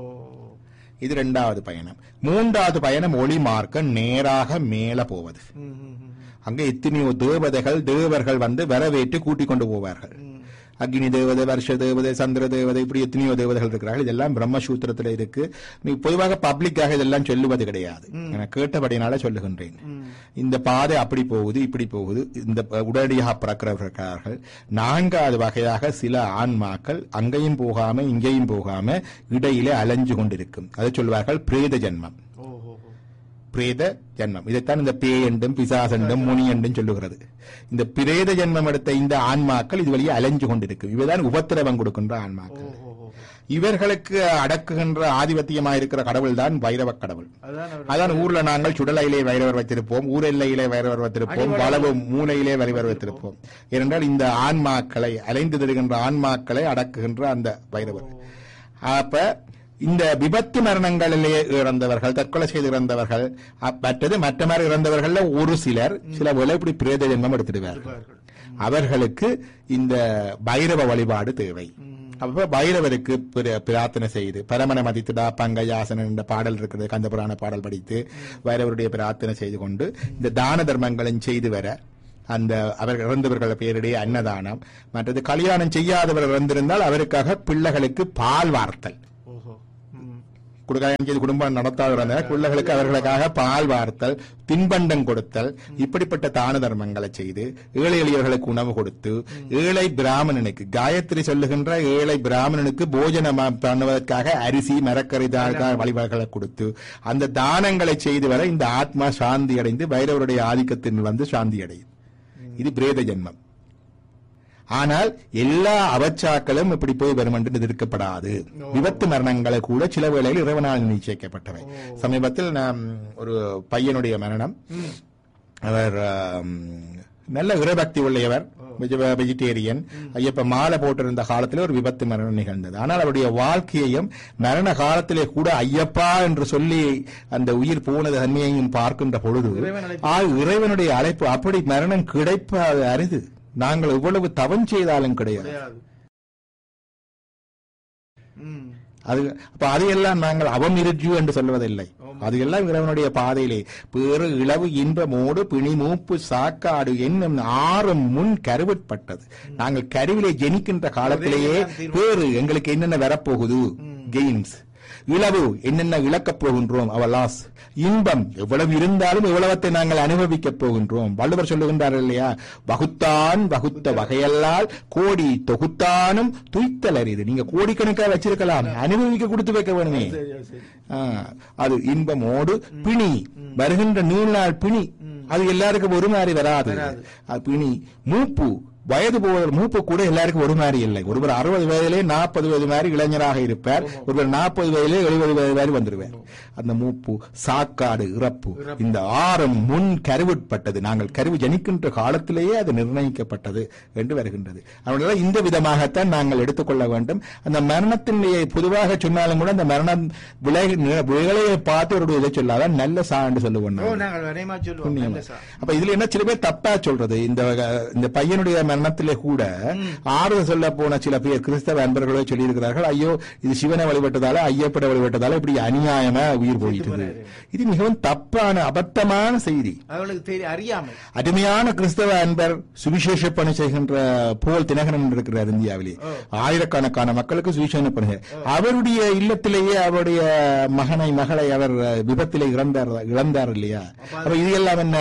இது 2வது பயணம். 3வது பயணம் ஒளி மார்க்கம், நேராக மேல போவது. அங்க எத்தனையோ தேவதைகள் தேவர்கள் வரவேற்று கூட்டிக் கொண்டு போவார்கள். அக்னி தேவதை, வருஷ தேவதை, சந்திர தேவதை, இப்படி எத்தனையோ தேவதைகள் இருக்கிறார்கள். இதெல்லாம் பிரம்மசூத்திரத்தில் இருக்கு. நீ பொதுவாக பப்ளிக்காக இதெல்லாம் சொல்லுவது கிடையாது, நான் கேட்டபடினால சொல்லுகின்றேன். இந்த பாதை அப்படி போகுது, இப்படி போகுது. இந்த உடனடியாக பிறக்கிறவர்கள் 4வது வகையாக சில ஆன்மாக்கள் அங்கேயும் போகாம இங்கேயும் போகாம இடையிலே அலைஞ்சு கொண்டிருக்கும். அதை சொல்வார்கள் பிரேத ஜென்மம். பிரேத ஜென்மம், இதைத்தான் இந்த பேய் என்றும் பிசாசென்றும் முனி என்றும் சொல்லுகிறது. இந்த பிரேத ஜென்மம் எடுத்த இந்த ஆன்மாக்கள் இது வழியே அலைஞ்சு கொண்டிருக்கும். இவைதான் உபத்திரவம் கொடுக்கின்ற ஆன்மாக்கள். இவர்களுக்கு அடக்குகின்ற ஆதிபத்தியமாயிருக்கிற கடவுள் தான் வைரவ கடவுள். அதான் ஊர்ல நாங்கள் சுடலையிலே வைரவர் வைத்திருப்போம், ஊர் எல்லையிலே வைரவர் வைத்திருப்போம், வளவு மூலையிலே வைரவர் வைத்திருப்போம். ஏனென்றால் இந்த ஆன்மாக்களை, அலைந்து தருகின்ற ஆன்மாக்களை அடக்குகின்ற அந்த வைரவர். அப்ப இந்த விபத்து மரணங்களிலே இறந்தவர்கள், தற்கொலை செய்து இறந்தவர்கள், மற்ற மாதிரி இறந்தவர்கள் ஒரு சில வேளை இப்படி பிரேத ஜென்மம் எடுத்துடுவார்கள். அவர்களுக்கு இந்த பைரவ வழிபாடு தேவை. அப்ப பைரவருக்கு பிரார்த்தனை செய்து, பரமன மதித்துடா பங்கயாசன என்ற பாடல் இருக்கிறது, கந்தபுராண பாடல் படித்து பைரவருடைய பிரார்த்தனை செய்து கொண்டு இந்த தான தர்மங்களும் செய்து வர, அந்த அவர்கள் இறந்தவர்கள் பேரிடையே அன்னதானம், மற்றது கல்யாணம் செய்யாதவர் இறந்திருந்தால் அவருக்காக பிள்ளைகளுக்கு பால் வார்த்தல், குடும்பம் நடத்தாத பிள்ளைகளுக்கு அவர்களுக்காக பால் வார்த்தல், தின்பண்டம் கொடுத்தல், இப்படிப்பட்ட தான தர்மங்களை செய்து ஏழை எளியவர்களுக்கு உணவு கொடுத்து, ஏழை பிராமணனுக்கு, காயத்ரி சொல்லுகின்ற ஏழை பிராமணனுக்கு போஜனம் பண்ணுவதற்காக அரிசி மரக்கறி வழிபாடுகளை கொடுத்து அந்த தானங்களை செய்து வர இந்த ஆத்மா சாந்தி அடைந்து பைரவருடைய ஆதிக்கத்தில் சாந்தி அடையும். இது பிரேத ஜென்மம். ஆனால் எல்லா அவச்சாக்களும் இப்படி போய் வரும் என்று எதிர்க்கப்படாது. விபத்து மரணங்களை கூட சில வேளையில் இறைவனால் நிச்சயிக்கப்பட்டவை. சமீபத்தில் நாம் ஒரு பையனுடைய மரணம், அவர் நல்ல இறைபக்தி உள்ளவர், வெஜிடேரியன், ஐயப்ப மாலை போட்டிருந்த காலத்திலே ஒரு விபத்து மரணம் நிகழ்ந்தது. ஆனால் அவருடைய வாழ்க்கையையும் மரண காலத்திலே கூட ஐயப்பா என்று சொல்லி அந்த உயிர் போனது தன்மையையும் பார்க்கின்ற பொழுது இறைவனுடைய அழைப்பு, அப்படி மரணம் கிடைப்பது அரிது. நாங்கள் எவ்வளவு தவம் செய்தாலும் கிடையாது. அதையெல்லாம் நாங்கள் அவமிருஜு என்று சொல்வதில்லை. அது எல்லாம் இறைவனுடைய பாதையிலே பேறு இளவு இன்பமோடு பிணி மூப்பு சாக்காடு என்னும் 6 முன் கருவிற்பட்டது. நாங்கள் கருவிலே ஜெனிக்கின்ற காலத்திலேயே பேறு எங்களுக்கு என்னென்ன வரப்போகுது, கெயின்ஸ், இளவு என்னென்ன இழக்கப் போகின்றோம், அவர் லாஸ், இன்பம் எவ்வளவு இருந்தாலும் எவ்வளவத்தை நாங்கள் அனுபவிக்கப் போகின்றோம். வள்ளுவர் சொல்லுகின்றார்கள் இல்லையா, வகுத்தான் வகுத்த வகையல்லால் கோடி தொகுத்தானும் துய்த்தல் அறிது. நீங்க கோடிக்கணக்காக வச்சிருக்கலாம், அனுபவிக்க கொடுத்து வைக்க வேணுமே. அது இன்பமோடு பிணி, வருகின்ற நீள் நாள் பிணி, அது எல்லாருக்கும் ஒரு மாதிரி வராது. பிணி மூப்பு, வயது மூப்பு கூட எல்லாருக்கும் ஒரு மாதிரி இல்லை. ஒருவர் 60 வயதிலே 40 வயது மாதிரி இளைஞராக இருப்பார், ஒருவர் 40 வயதிலே 70 வயது மாதிரி வந்துருவார். அந்த மூப்பு, சாக்காடு, இறப்பு, இந்த 6 முன் கருவுட்பட்டது. நாங்கள் கருவு ஜனிக்கின்ற காலத்திலேயே அது நிர்ணயிக்கப்பட்டது என்று வருகின்றது. அதனால இந்த விதமாகத்தான் நாங்கள் எடுத்துக்கொள்ள வேண்டும். அந்த மரணத்தினுடைய பொதுவாக சொன்னாலும் கூட அந்த மரணம் விளையை பார்த்து ஒரு இதை சொல்லாதான் நல்ல சான்று சொல்லுவோம். அப்ப இதுல என்ன சில பேர் தப்பா சொல்றது, இந்த பையனுடைய மரணத்திலே கூட ஆறுதல் சொல்ல போன சில பேர் கிறிஸ்தவ அன்பர்களோ சொல்லி இருக்கிறார்கள், ஐயோ இது சிவனை வழிபட்டதால ஐயப்பட வழிபட்டதால இப்படி அநியாயமா உயிர் போயிட்டது. இது மிகவும் தப்பான அபத்தமான செய்தி. அருமையான கிறிஸ்தவ அன்பர் சுவிசேஷ பணி செய்கின்ற போல் தினகரன் இருக்கிறார் இந்தியாவிலே. ஆயிரக்கணக்கான மக்களுக்கு சுவிசேஷ பணி, அவருடைய இல்லத்திலேயே அவருடைய மகளை அவர் விபத்திலே இழந்தார் இல்லையா? அப்ப இது எல்லாம் என்ன?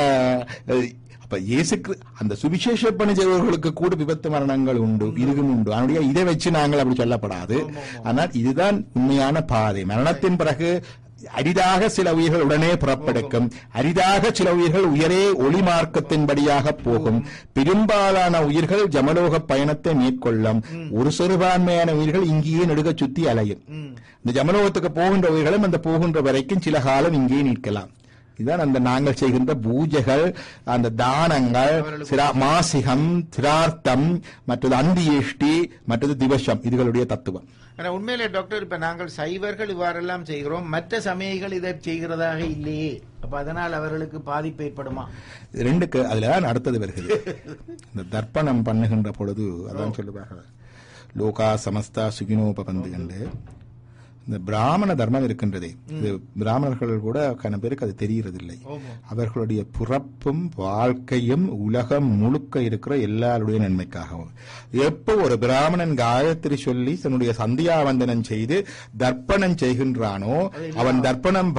அப்ப இயேசுக்கு அந்த சுவிசேஷ பணி செய்வர்களுக்கு கூட விபத்து மரணங்கள் உண்டு, இதுவும் உண்டு. அதனுடைய இதை வச்சு நாங்கள் அப்படி சொல்லப்படாது. ஆனால் இதுதான் உண்மையான பாதை. மரணத்தின் பிறகு அரிதாக சில உயிர்கள் உடனே புறப்படுக்கும், அரிதாக சில உயிர்கள் உயரே ஒளி மார்க்கத்தின்படியாக போகும், பெரும்பாலான உயிர்கள் ஜமலோக பயணத்தை மேற்கொள்ளும், ஒரு சிறுபான்மையான உயிர்கள் இங்கேயே நெடுக சுத்தி அலையும். இந்த ஜமலோகத்துக்கு போகின்ற உயிர்களும் அந்த போகின்ற வரைக்கும் சில காலம் இங்கே நிற்கலாம். இதுதான் அந்த நாங்கள் செய்கின்ற பூஜைகள், அந்த தானங்கள், மாசிகம், சிரார்த்தம், மற்றது அந்தியேஷ்டி, மற்றது திவசம், இதுகளுடைய தத்துவம். உண்மையிலே டாக்டர், இப்ப நாங்கள் சைவர்கள் இவ்வாறெல்லாம் செய்கிறோம், மற்ற சமயங்கள் இதை செய்கிறதாக இல்லையே, அப்ப அதனால் அவர்களுக்கு பாதிப்பு ஏற்படுமா? ரெண்டுக்கு அதுலதான் அடுத்தது வருகிறது. இந்த தர்ப்பணம் பண்ணுகின்ற பொழுது அதான் சொல்லுவாங்க, லோகா சமஸ்தா சுகினோபந்து கண்டு இந்த பிராமண தர்மம் இருக்கின்றதே, இது பிராமணர்கள் கூட கன பேருக்கு அது தெரிகிறதில்லை. அவர்களுடைய பிறப்பும் வாழ்க்கையும் உலகம் முழுக்க இருக்கிற எல்லாருடைய நன்மைக்காகவும். எப்போ ஒரு பிராமணன் காயத்ரி சொல்லி தன்னுடைய சந்தியாவந்தனம் செய்து தர்ப்பணம் செய்கின்றானோ, அவன் தர்ப்பணம்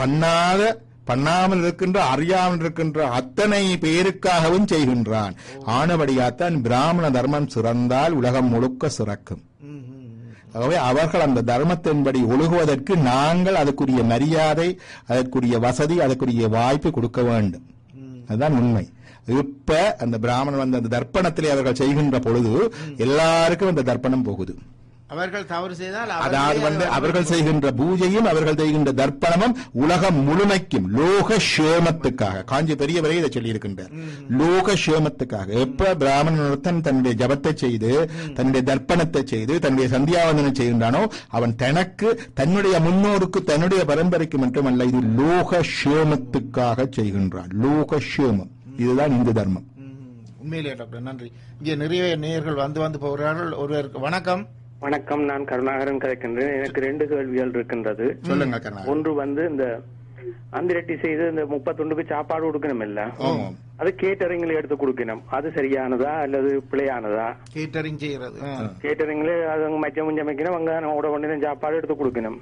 பண்ணாமல் இருக்கின்ற, அறியாமல் இருக்கின்ற அத்தனை பேருக்காகவும் செய்கின்றான். ஆனபடியாத்தான் பிராமண தர்மம் சிறந்தால் உலகம் முழுக்க சிறக்கும். ஆகவே அவர்கள் அந்த தர்மத்தின்படி ஒழுகுவதற்கு நாங்கள் அதுக்குரிய மரியாதை, அதற்குரிய வசதி, அதற்குரிய வாய்ப்பு கொடுக்க வேண்டும். அதுதான் உண்மை. இப்ப அந்த பிராமணன் வந்து அந்த தர்ப்பணத்திலே அவர்கள் செய்கின்ற பொழுது எல்லாருக்கும் அந்த தர்ப்பணம் போகுது. அவர்கள் தவறு செய்தால் அதாவது வந்து அவர்கள் செய்கின்ற பூஜையும் அவர்கள் செய்கின்ற தர்ப்பணமும் உலகம் முழுமைக்கும் லோக சேமத்துக்காக, காஞ்சி பெரியவரை இதை சொல்லி இருக்கின்றார், லோக சேமத்துக்காக. எப்ப பிராமணன் தன்னுடைய ஜபத்தை செய்து, தன்னுடைய தர்ப்பணத்தை செய்து, தன்னுடைய சந்தியாவந்தனம் செய்கின்றானோ, அவன் தனக்கு, தன்னுடைய முன்னோருக்கு, தன்னுடைய பரம்பரைக்கு மட்டுமல்ல, இது லோக சேமத்துக்காக செய்கின்றான். லோக சேமம், இதுதான் இந்து தர்மம். உண்மையிலே டாக்டர் நன்றி. இங்கே நிறைய நேயர்கள் வந்து போகிறார்கள். ஒருவருக்கு வணக்கம். வணக்கம், நான் கருணாகரன் கதைக்கின்றேன். எனக்கு 2 கேள்விகள் இருக்கின்றது. சொல்லுங்க. ஒன்று வந்து இந்த அந்திரட்டி செய்து இந்த 31க்கு சாப்பாடு கொடுக்கணும் இல்ல, அது கேட்டரிங்ல எடுத்து கொடுக்கணும், அது சரியானதா அல்லது பிழையானதா? கேட்டரிங் செய்யறது, கேட்டரிங்ல அது மச்சம் சமைக்கணும், வெங்காயம் ஓட கொண்டு சாப்பாடு எடுத்து கொடுக்கணும்.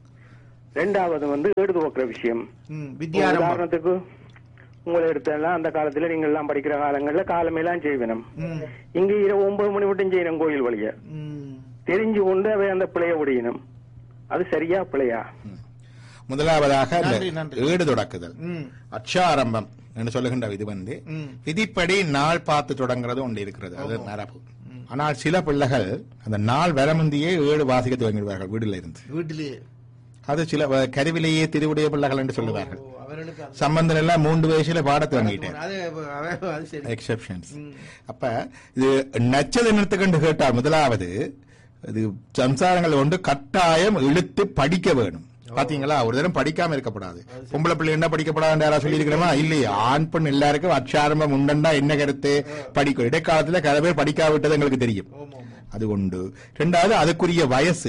2வது வந்து ஏடு துவக்கிற விஷயம். உதாரணத்துக்கு உங்களை எடுத்தெல்லாம் அந்த காலத்துல நீங்க எல்லாம் படிக்கிற காலங்கள்ல காலமெல்லாம் செய்யணும், இங்க 9 மணி மட்டும் செய்யணும் கோயில் வழிய, தெரிஞ்சு கொண்டு அவை அந்த பிழைய முடியணும், அது சரியா பிழையா? முதலாவதாக ஏடு தொடக்குதல், அச்சாரம்பம் என்று சொல்லுகின்ற இது வந்து விதிப்படி நாள் பார்த்து தொடங்குறது ஒன்று இருக்கிறது, அது மரபு. ஆனால் சில பிள்ளைகள் அந்த நாள் வரமுந்தியே ஏடு வாசிக்க துவங்கிடுவார்கள் வீட்டில இருந்து. அது சில கருவிலேயே திருவுடைய பிள்ளைகள் என்று சொல்லுவார்கள். சம்பந்தம் எல்லாம் 3 வயசுல பாடத்தை வாங்கிட்டேன். அப்ப இது நச்சதினத்துக்கு கேட்டால் முதலாவது இது சம்சாரங்கள் ஒன்று கட்டாயம் இழுத்து படிக்க வேணும். பாத்தீங்களா, ஒரு தரம் படிக்காம இருக்கக்கூடாது. பொம்பளை பிள்ளை என்ன படிக்கப்படாது யாரா சொல்லி இருக்கிறோமா? இல்லையா, ஆண் பெண் எல்லாருக்கும் அச்சாரம்பம் உண்டா என்ன கருத்து படிக்கும். இடைக்காலத்துல கதை பேர் படிக்காவிட்டது எங்களுக்கு தெரியும், அது உண்டு. 2வது அதுக்குரிய வயசு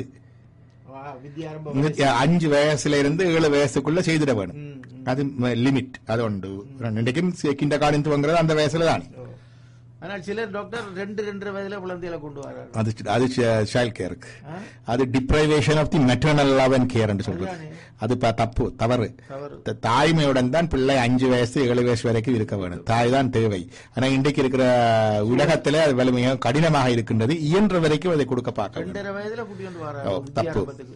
5 வயசுல இருந்து 7 வயசுக்குள்ள செய்திட வேணும், அது லிமிட், அது உண்டு. இன்றைக்கும் கிண்ட காலம் துவங்குறது அந்த வயசுல தான். ஆனால் சிலர் டாக்டர் 2-2.5 வயதுல குழந்தைகளை கொண்டு வராங்க. அது சைல்ட் கேருக்கு, அது deprivation of the maternal love and care என்று சொல்றது. அது தவறு. தாய்மையுடன் தான் பிள்ளை 5 வயசு 7 வயசு வரைக்கும் இருக்க வேணும். தாய் தான் தேவை. ஆனா இன்றைக்கு இருக்கிற உலகத்திலே அது வலிமையாக கடினமாக இருக்கின்றது. இயன்ற வரைக்கும் அதை கொடுக்க பார்க்க. 2.5 வயதுல கூட்டி கொண்டு வராங்க. தப்பு.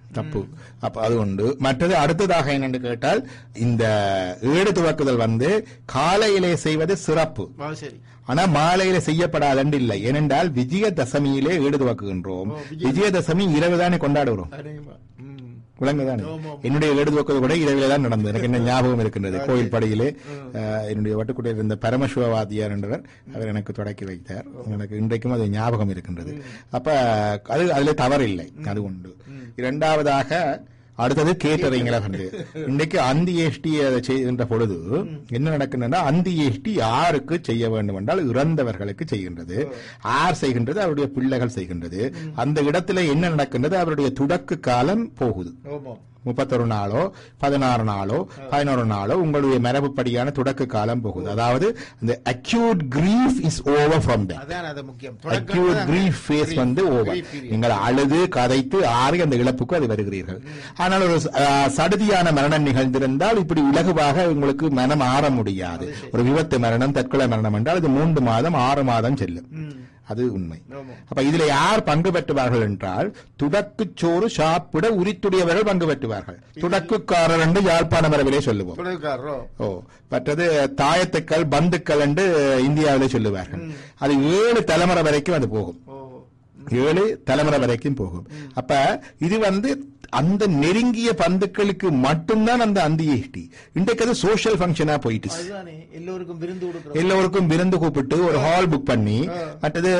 தப்பு. அப்ப அது உண்டு. மற்றது அடுத்ததாக என்னென்று கேட்டால், இந்த ஏடு துவக்குதல் காலையிலே செய்வது சிறப்பு. ஆனா மாலையில செய்யப்படாதண்டு இல்லை. ஏனென்றால் விஜயதசமியிலே ஏடு துவக்குகின்றோம். விஜயதசமி இரவு தானே கொண்டாடுகிறோம். விளங்குதானே? என்னுடைய ஏடு துவக்குவது கூட இரவிலே தான் நடந்தது. எனக்கு என்ன ஞாபகம் இருக்கின்றது. கோயில் படையிலே என்னுடைய வட்டுக்குட்டியில் இருந்த பரமசிவவாதியார் என்றவர் அவர் எனக்கு தொடக்கி வைத்தார். எனக்கு இன்றைக்கும் அது ஞாபகம் இருக்கின்றது. அப்ப அது அதுல தவறில்லை, அது உண்டு. இரண்டாவதாக அடுத்தது கேட்டறிங்களா வந்து இன்னைக்கு அந்தியேஷ்டி செய்கின்ற பொழுது என்ன நடக்கின்றன, அந்தியேஷ்டி யாருக்கு செய்ய வேண்டும் என்றால் இறந்தவர்களுக்கு செய்கின்றது. யார் செய்கின்றது? அவருடைய பிள்ளைகள் செய்கின்றது. அந்த இடத்துல என்ன நடக்கின்றது? அவருடைய தொடக்க காலம் போகுது. 31 நாளோ 16 நாளோ 11 நாளோ உங்களுடைய மரபுப்படியான தொடக்க காலம் போகுது. அதாவது இந்த acute grief is over from that. Acute grief face over. நீங்கள் அழுது கதைத்து ஆறி அந்த இழப்புக்கு அது வருகிறீர்கள். ஆனால் ஒரு சடுதியான மரணம் நிகழ்ந்திருந்தால் இப்படி இலகுவாக உங்களுக்கு மனம் ஆற முடியாது. ஒரு விபத்து மரணம், தற்கொலை மரணம் என்றால் இது 3 மாதம் 6 மாதம் செல்லும். அது உண்மை. அப்ப இதுல யார் பங்கு பெற்றுவார்கள் என்றால், துடக்குச்சோறு சாப்பிட உரித்துடையவர்கள் பங்கு பெற்றுவார்கள். துடக்குக்காரர் என்று யாழ்ப்பாண மரபிலே சொல்லுவோம். மற்றது தாயத்துக்கள் பந்துக்கள் என்று இந்தியாவிலே சொல்லுவார்கள். அது 7 தலைமுறை வரைக்கும் அது போகும். 7 தலைமுறை வரைக்கும் போகும். அப்ப இது அந்த நெருங்கிய பந்துக்களுக்கு மட்டும்தான் அந்த அந்தியேஷ்டி. இன்றைக்கு அது சோசியல் பங்கனா போயிட்டு எல்லோருக்கும் விருந்து கூப்பிட்டு ஒரு ஹால் புக் பண்ணி, மற்றது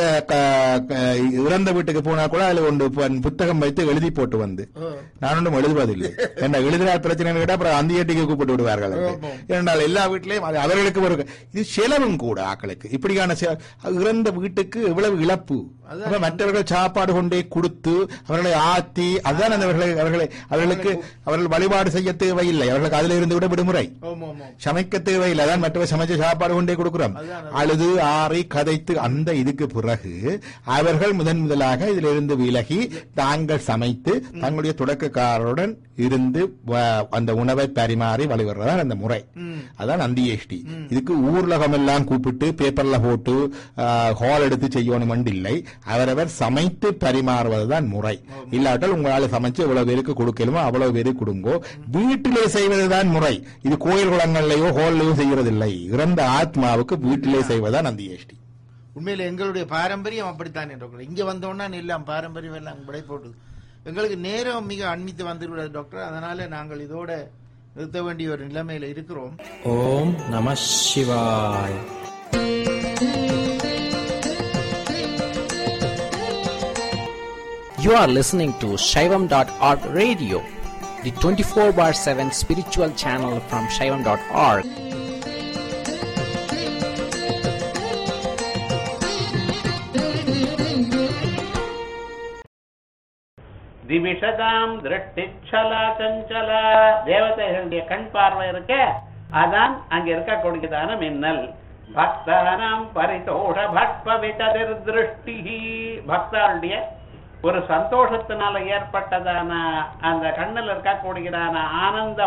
இறந்த வீட்டுக்கு போனா கூட அதுல ஒன்று புத்தகம் வைத்து எழுதி போட்டு நான் ஒன்றும் எழுதுவதில்லை. என்ன எழுதினார் பிரச்சனை கேட்டா அப்புறம் அந்தியேட்டிக்கு கூப்பிட்டு விடுவார்கள். ஏனென்றால் எல்லா வீட்டிலையும் அவர்களுக்கு ஒரு இது செலவும் கூட ஆக்களுக்கு. இப்படியான இறந்த வீட்டுக்கு எவ்வளவு இழப்பு. மற்றவர்கள் சாப்பாடு கொண்டே கொடுத்து அவர்களை ஆத்தி, அதுதான் அவர்களுக்கு அவர்கள் வழிபாடு செய்ய தேவையில்லை. அவர்களுக்கு அதுல இருந்து விட விடுமுறை, சமைக்க தேவையில்லை. அதான் மற்றவர் சமைச்ச சாப்பாடு கொண்டே கொடுக்கிறோம். அழுது ஆறி கதைத்து அந்த இதுக்கு பிறகு அவர்கள் முதலாக இதுல இருந்து விலகி தாங்கள் சமைத்து தங்களுடைய தொடக்கக்காரருடன் இருந்து அந்த உணவை பரிமாறி வழிவர்றதான் அந்த முறை. அதான் அந்தியேஷ்டி. இதுக்கு ஊர்லகம் எல்லாம் கூப்பிட்டு பேப்பர்ல போட்டு ஹால் எடுத்து செய்யணும் இல்லை. அவரவர் சமைத்து பரிமாறுவதுதான் முறை. இல்லாட்டால் உங்களால் சமைச்சு எவ்வளவு பேருக்கு கொடுக்கலுமோ அவ்வளவு பேருக்கு கொடுங்கோ. வீட்டிலே செய்வதுதான் முறை. இது கோயில் குளங்கள்லயோ ஹால்லையோ செய்யறதில்லை. இறந்த ஆத்மாவுக்கு வீட்டிலே செய்வதுதான் அந்தியேஷ்டி. உண்மையில எங்களுடைய பாரம்பரியம் அப்படித்தான். இங்க வந்தோம்னா எல்லாம் பாரம்பரியம் எல்லாம் விடை போட்டு எங்களுக்கு நேரம் மிக அண்மித்து வந்துவிடாது டாக்டர். அதனால நாங்கள் இதோட நிறுத்த வேண்டிய ஒரு நிலைமையில இருக்கிறோம். ஓம் நம சிவாய. You are listening to Shaivam.org radio, the 24/7 spiritual channel from Shaivam.org. திவிஷதாம் திருஷ்டிச்சலா Sanjala. தேவதைகளுடைய கண் பார்வை இருக்க, அதான் அங்க இருக்கக்கூடியதான மின்னல். பக்தானாம் பரிதோஷ பட்பவிததிர் திருஷ்டி. பக்தருடைய ஒரு சந்தோஷத்தினால ஏற்பட்டதான அந்த கண்ணில் இருக்கக்கூடியதான ஆனந்த